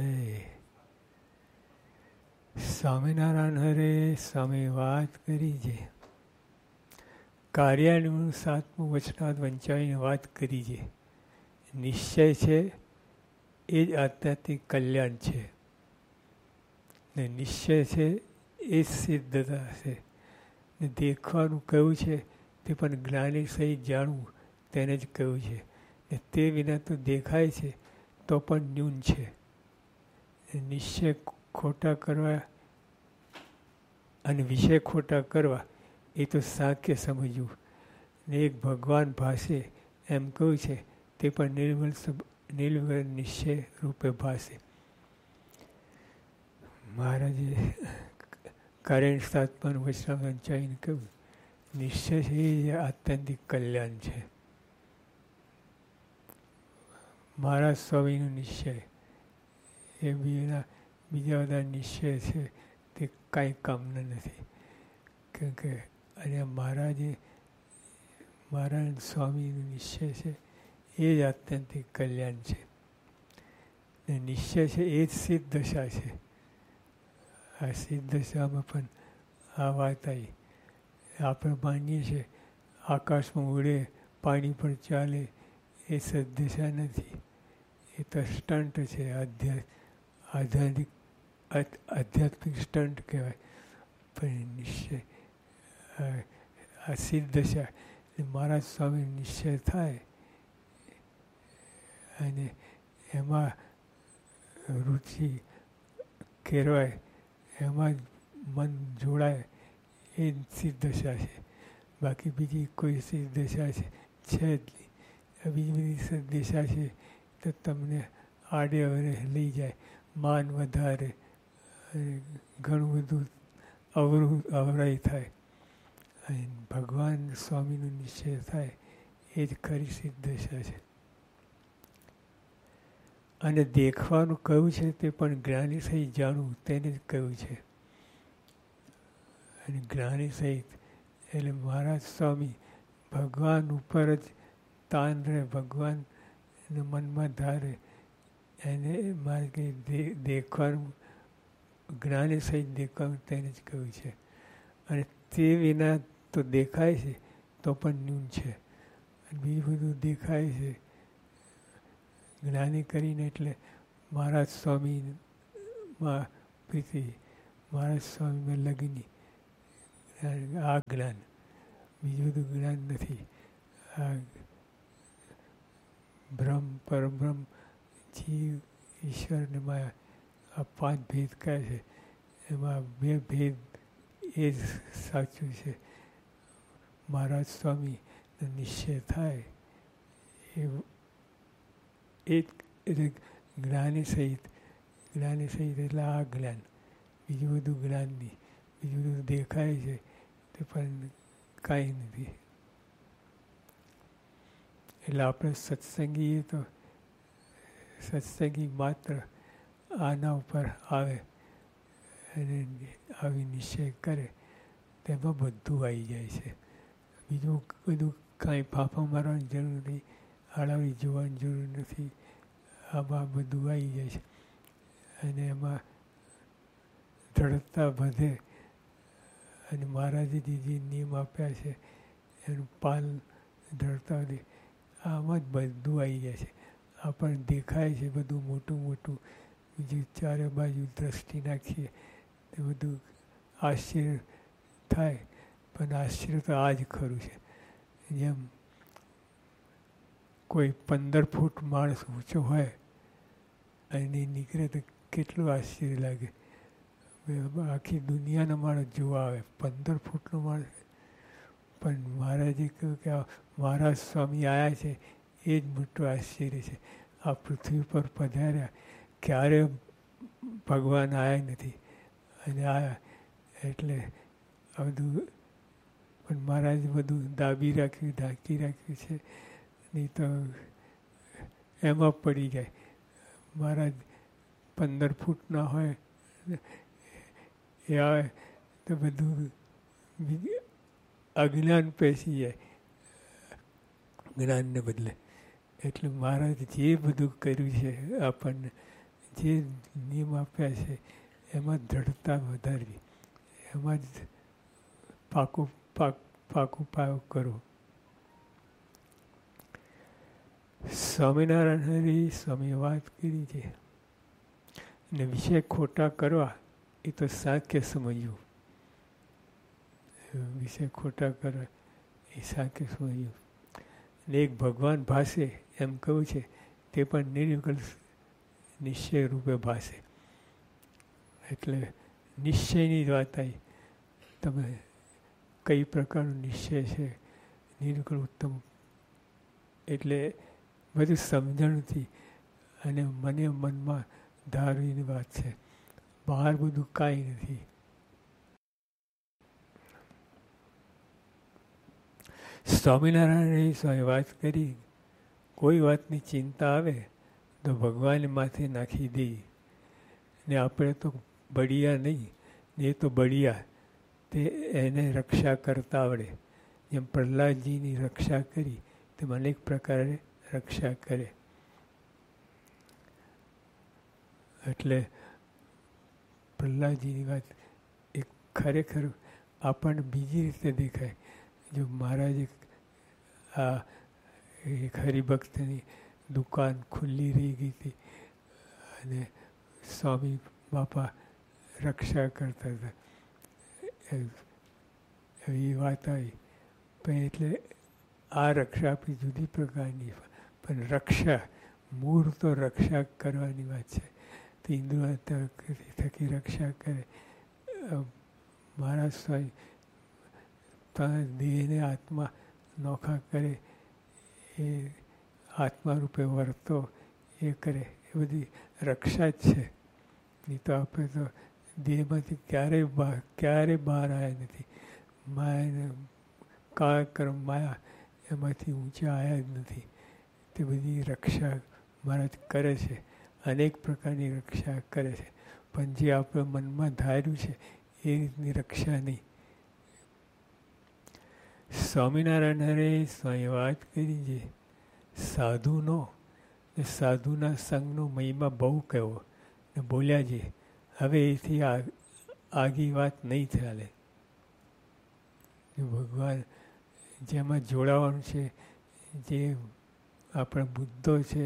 સ્વામિનારાયણ હરે સ્વામી વાત કરી છે. કાર્યાનું સાતમું વચનાદ વંચાવીને વાત કરી છે. નિશ્ચય છે એ જ આધ્યાત્મિક કલ્યાણ છે ને નિશ્ચય છે એ જ સિદ્ધતા છે. ને દેખવાનું કહ્યું છે તે પણ જ્ઞાની સહિત જાણવું તેને જ કહ્યું છે. ને તે વિના તો દેખાય છે તો પણ ન્યૂન છે. નિશ્ચય ખોટા કરવા અને વિષય ખોટા કરવા એ તો સાક્ય સમજવું. ને એક ભગવાન ભાષે એમ કહ્યું છે તે પણ નિર્મલ નિર્મલ નિશ્ચય રૂપે ભાષે. મહારાજે કારણ સાતમાનું વચન વંચાઈને કહ્યું નિશ્ચય છે એ આત્યંતિક કલ્યાણ છે. મહારાજ સ્વામીનો નિશ્ચય એ બીજા બીજા બધા નિશ્ચય છે તે કાંઈ કામના નથી. કેમ કે અને મહારાજે મહારાજ સ્વામીનો નિશ્ચય છે એ જ આત્યંતિક કલ્યાણ છે. ને નિશ્ચય છે એ જ સિદ્ધ દશા છે. આ સિદ્ધ દશામાં પણ આ વાત આવી. આપણે માનીએ છીએ આકાશમાં ઉડે પાણી પર ચાલે એ સદદશા નથી. એ તો સ્ટન્ટ છે. આધ્યાત્મિક આધ્યાત્મિક આધ્યાત્મિક સ્ટન્ટ કહેવાય. પણ નિશ્ચય આ સિદ્ધ દશા મહારાજ સ્વામી નિશ્ચય થાય અને એમાં રુચિ કેળવાય એમાં જ મન જોડાય એ સિદ્ધ દશા છે. બાકી બીજી કોઈ સિદ્ધ દશા છે છે જ નહીં. બીજી બધી સિદ્ધ દશા છે તો તમને આડે અવરે લઈ જાય, માન વધારે, ઘણું બધું અવરું અવરાય થાય. અને ભગવાન સ્વામીનો નિશ્ચય થાય એ જ ખરી સિદ્ધ દશા છે. અને દેખવાનું કહ્યું છે તે પણ જ્ઞાની સહિત જાણવું તેને જ કહ્યું છે. અને જ્ઞાની સહિત એટલે મહારાજ સ્વામી ભગવાન ઉપર જ તાન રહે, ભગવાન મનમાં ધારે એને માર્ગે દેખવાનું જ્ઞાની સહિત દેખવાનું તેને જ કહ્યું છે. અને તે વિના તો દેખાય છે તો પણ ન્યૂન છે. બીજું બધું દેખાય છે જ્ઞાની કરીને એટલે મહારાજ સ્વામીમાં પ્રીતિ, મહારાજ સ્વામીમાં લગ્ની, આ જ્ઞાન. બીજું બધું જ્ઞાન નથી. આ બ્રહ્મ પરબ્રહ્મ જીવ ઈશ્વર ને માયા આ પાંચ ભેદ કહે છે એમાં બે ભેદ એ જ સાચું છે. મહારાજ સ્વામીનો નિશ્ચય થાય એ એ એટલે જ્ઞાની સહિત, જ્ઞાની સહિત એટલે આ જ્ઞાન. બીજું બધું જ્ઞાન નહીં. બીજું બધું દેખાય છે તે પણ કાંઈ નથી. એટલે આપણે સત્સંગી તો સત્સંગી માત્ર આના ઉપર આવે અને આવી નિશ્ચય કરે તેમાં બધું આવી જાય છે. બીજું બધું કાંઈ ફાંફા મારવાની જરૂર નથી, આડાવી જોવાની જરૂર નથી. આમાં બધું આવી જાય છે અને એમાં દ્રઢતા વધે અને મહારાજે જે નિયમ આપ્યા છે એનું પાલન દ્રઢતા વધે. આમાં જ બધું આવી જાય છે. આપણને દેખાય છે બધું મોટું મોટું, બીજું ચારે બાજુ દ્રષ્ટિ નાખીએ તે બધું આશ્ચર્ય થાય, પણ આશ્ચર્ય તો આ જ ખરું છે. જેમ કોઈ પંદર ફૂટ માણસ ઊંચો હોય અને નીકળે તો કેટલું આશ્ચર્ય લાગે. આખી દુનિયાના માણસ જોવા આવે, પંદર ફૂટનો માણસ. પણ મહારાજે કહ્યું કે આ મહારાજ સ્વામી આવ્યા છે એ જ મોટું આશ્ચર્ય છે. આ પૃથ્વી પર પધાર્યા, ક્યારે ભગવાન આવ્યા નથી અને આવ્યા એટલે આ બધું. પણ મહારાજે બધું દાબી રાખ્યું, ઢાંકી રાખ્યું છે, નહીં તો એમાં પડી જાય. મહારાજ પંદર ફૂટના હોય એ આવે તો બધું અજ્ઞાન પેસી જાય જ્ઞાનને બદલે. એટલે મહારાજ જે બધું કર્યું છે, આપણને જે નિયમ આપ્યા છે એમાં દ્રઢતા વધારવી, એમાં જ પાકું પાક પાકું પાયો કરો. સ્વામિનારાયણ હરિ સ્વામીએ વાત કરી છે ને વિષય ખોટા કરવા એ તો સાંખ્ય સમજવું. વિષય ખોટા કરવા એ સાંખ્ય સમજવું. ને એક ભગવાન ભાસે એમ કહ્યું છે તે પણ નિર્વિકલ્પ નિશ્ચય રૂપે ભાસે. એટલે નિશ્ચયની જ વાત આવી. તમે કઈ પ્રકારનો નિશ્ચય છે નિર્વિકલ્પ ઉત્તમ, એટલે બધું સમજણથી અને મને મનમાં ધારવીની વાત છે. બહાર બધું કાંઈ નથી. સ્વામિનારાયણ સ્વામી વાત કરી, કોઈ વાતની ચિંતા આવે તો ભગવાન માથે નાખી દઈએ. ને આપણે તો બળિયા નહીં, એ તો બળિયા, તે એને રક્ષા કરતા આવડે. જેમ પ્રહલાદજીની રક્ષા કરી તેમ અનેક પ્રકારે રક્ષા કરે. એટલે પ્રહલાદજીની વાત એ ખરેખર આપણને બીજી રીતે દેખાય. જો મહારાજે આ એક હરિભક્તની દુકાન ખુલ્લી રહી ગઈ હતી અને સ્વામી બાપા રક્ષા કરતા હતા, એવી વાત આવી. પણ એટલે આ રક્ષા આપણી જુદી પ્રકારની, પણ રક્ષા મૂળ તો રક્ષા કરવાની વાત છે. તો ઇન્દ્રિયો થકી રક્ષા કરે. મહારાજ સ્વામી દેહને આત્મા નોખા કરે, એ આત્મા રૂપે વર્તો એ કરે, એ બધી રક્ષા જ છે. નહીં તો આપણે તો દેહમાંથી ક્યારેય બહાર ક્યારેય બહાર આવ્યા નથી. માયાને કાળક્રમ માયા એમાંથી ઊંચા આવ્યા જ નથી. તે બધી રક્ષા મહારાજ કરે છે, અનેક પ્રકારની રક્ષા કરે છે. પણ જે આપણે મનમાં ધાર્યું છે એ રીતની રક્ષા નહીં. સ્વામિનારાયણ હરે સ્વામી વાત કરી છે સાધુનો ને સાધુના સંગનો મહિમા બહુ કહેવો ને બોલ્યા છે. હવે એથી આગી વાત નહીં ચાલે. ભગવાન જેમાં જોડાવાનું છે, જે આપણા બુદ્ધો છે,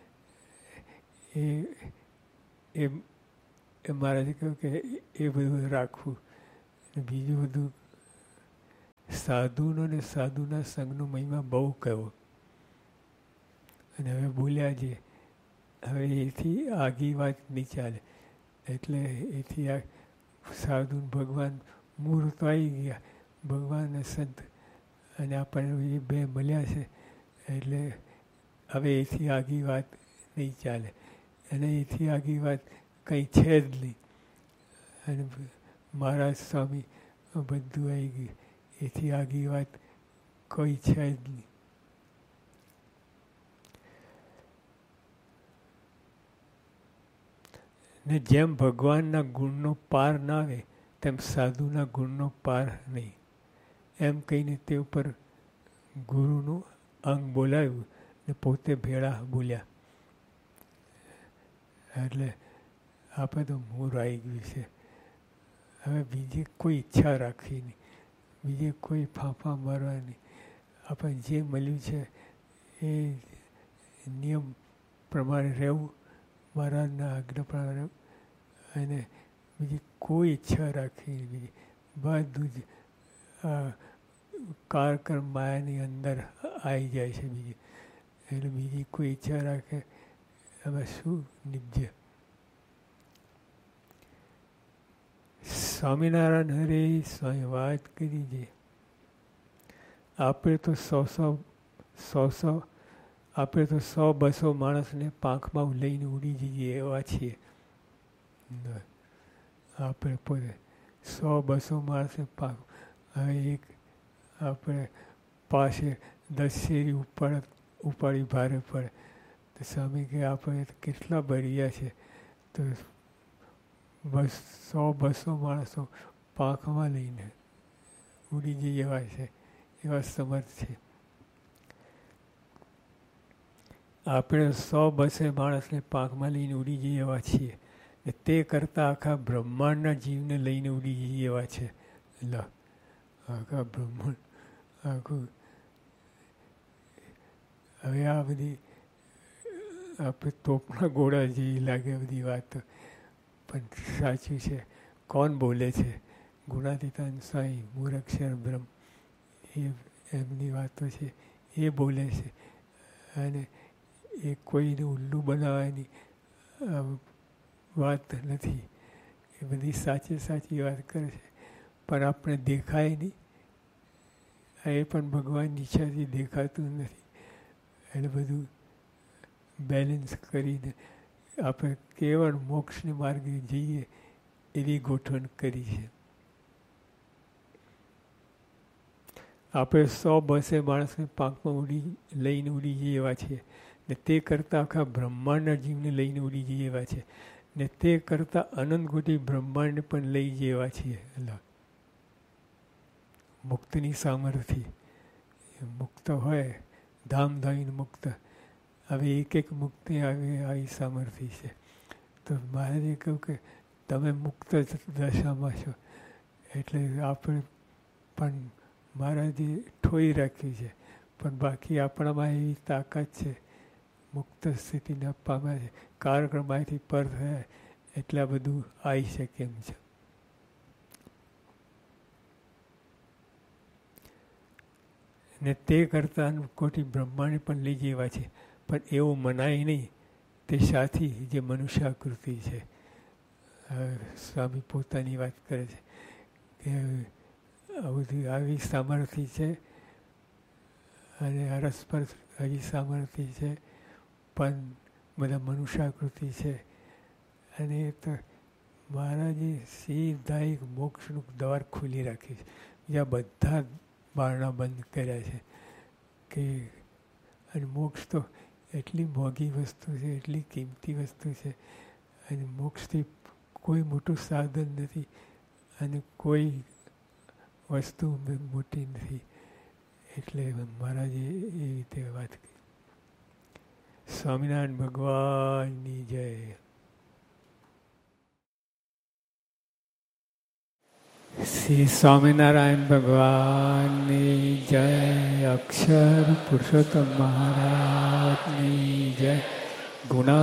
એ એ એ મહારાજે કહ્યું કે એ બધું રાખવું. બીજું બધું સાધુનો ને સાધુના સંગનો મહિમા બહુ કહેવો. અને હવે બોલ્યા છે હવે એથી આગી વાત નહીં ચાલે. એટલે એથી આ સાધુ ભગવાન મૂળ તો આવી ગયા, ભગવાન સંત અને આપણને એ બે મળ્યા છે. એટલે હવે એથી આગી વાત નહીં ચાલે. અને એથી આગી વાત કંઈ છે જ નહીં. અને મહારાજ સ્વામી બધું આવી ગયું. એથી આગી વાત કોઈ છે જ નહીં. ને જેમ ભગવાનના ગુણનો પાર ના આવે તેમ સાધુના ગુણનો પાર નહીં, એમ કહીને તે ઉપર ગુરુનું અંગ બોલાવ્યું ને પોતે ભેળા બોલ્યા. એટલે આપણે તો મૂર આવી ગયું છે. હવે બીજી કોઈ ઈચ્છા રાખવી નહીં, બીજે કોઈ ફાંફા મારવા નહીં. આપણે જે મળ્યું છે એ નિયમ પ્રમાણે રહેવું, મહારાજના આજ્ઞા પ્રમાણે રહેવું, અને બીજી કોઈ ઈચ્છા રાખવી નહીં. બીજી બધું જ આ કાળકર્મ માયાની અંદર આવી જાય છે. બીજી એટલે બીજી કોઈ ઈચ્છા રાખે એમાં શું નિપજે. સ્વામિનારાયણ હરે સ્વામી વાત કરી છે. આપણે તો સો સો સો સો આપણે તો સો બસો માણસને પાંખમાં લઈને ઉડી જઈએ એવા છીએ. આપણે પોતે સો બસો માણસને પાંખ, હવે એક આપણે પાસે દસ શેરી ઉપાડ ઉપાડી ભારે પડે તો સ્વામી કે આપણે કેટલા ભર્યા છે, તો બસ સો બસો માણસો પાંખમાં લઈને ઉડી જઈએ એવા છે, એવા સમર્થ છે. આપણે સો બસે માણસને પાંખમાં લઈને ઉડી જઈએ એવા છીએ, ને તે કરતાં આખા બ્રહ્માંડના જીવને લઈને ઉડી જઈએ એવા છે. લ આખા બ્રહ્માંડ આખું. હવે આ બધી આપણે તોપના ગોળા જેવી લાગે બધી વાતો, પણ સાચું છે. કોણ બોલે છે? ગુણાતીતાન સ્વામી મૂળાક્ષર બ્રહ્મ, એ એમની વાતો છે, એ બોલે છે. અને એ કોઈને ઉલ્લુ બનાવવાની વાત નથી. એ બધી સાચી સાચી વાત કરે છે, પણ આપણે દેખાય નહીં. એ પણ ભગવાનની ઈચ્છાથી દેખાતું નથી. એટલે બધું બેલેન્સ કરીને આપણે કેવળ મોક્ષને માર્ગે જઈએ એવી ગોઠવણ કરી છે. આપણે સો બસે માણસને પાંખમાં ઉડી લઈને ઉડી જઈએ એવા છીએ, ને તે કરતાં આખા બ્રહ્માંડના જીવને લઈને ઉડી જઈએ એવા છે, ને તે કરતાં અનંત કોટી બ્રહ્માંડને પણ લઈ જઈએ એવા છીએ. એટલે મુક્તની સામર્થ્ય, મુક્ત હોય ધામ ધામીને મુક્ત. હવે એક એક મુક્તિ આવી આવી સામર્થ્ય છે. તો મહારાજે કહ્યું કે તમે મુક્ત દશામાં છો, એટલે આપણે પણ મહારાજે ઠોઈ રાખ્યું છે, પણ બાકી આપણામાં એવી તાકાત છે મુક્ત સ્થિતિને પામ્યા છે. કાળક્રમમાંથી પર થયા એટલે આ બધું આવી શકે એમ છે. ને તે કરતાં કોટી બ્રહ્માંડ પણ લઈ જેવા છે, પણ એવું મનાય નહીં. તે સાથી જે મનુષ્યાકૃતિ છે. સ્વામી પોતાની વાત કરે છે કે આ બધી આવી સામર્થ્ય છે અને અરસપર હજી સામર્થ્ય છે, પણ બધા મનુષ્યાકૃતિ છે. અને એ તો મહારાજે સીધા એક મોક્ષનું દ્વાર ખુલ્લી રાખી છે, બીજા બધા બારણા બંધ કર્યા છે. કે અને મોક્ષ તો એટલી મોંઘી વસ્તુ છે, એટલી કિંમતી વસ્તુ છે, અને મોક્ષથી કોઈ મોટું સાધન નથી અને કોઈ વસ્તુ મોટી નથી. એટલે મહારાજે એ રીતે વાત કરી. સ્વામિનારાયણ ભગવાનની જય. શ્રી સ્વામિનારાયણ ભગવાનની જય. અક્ષર પુરુષોત્તમ મહારાજની જય. ગુણા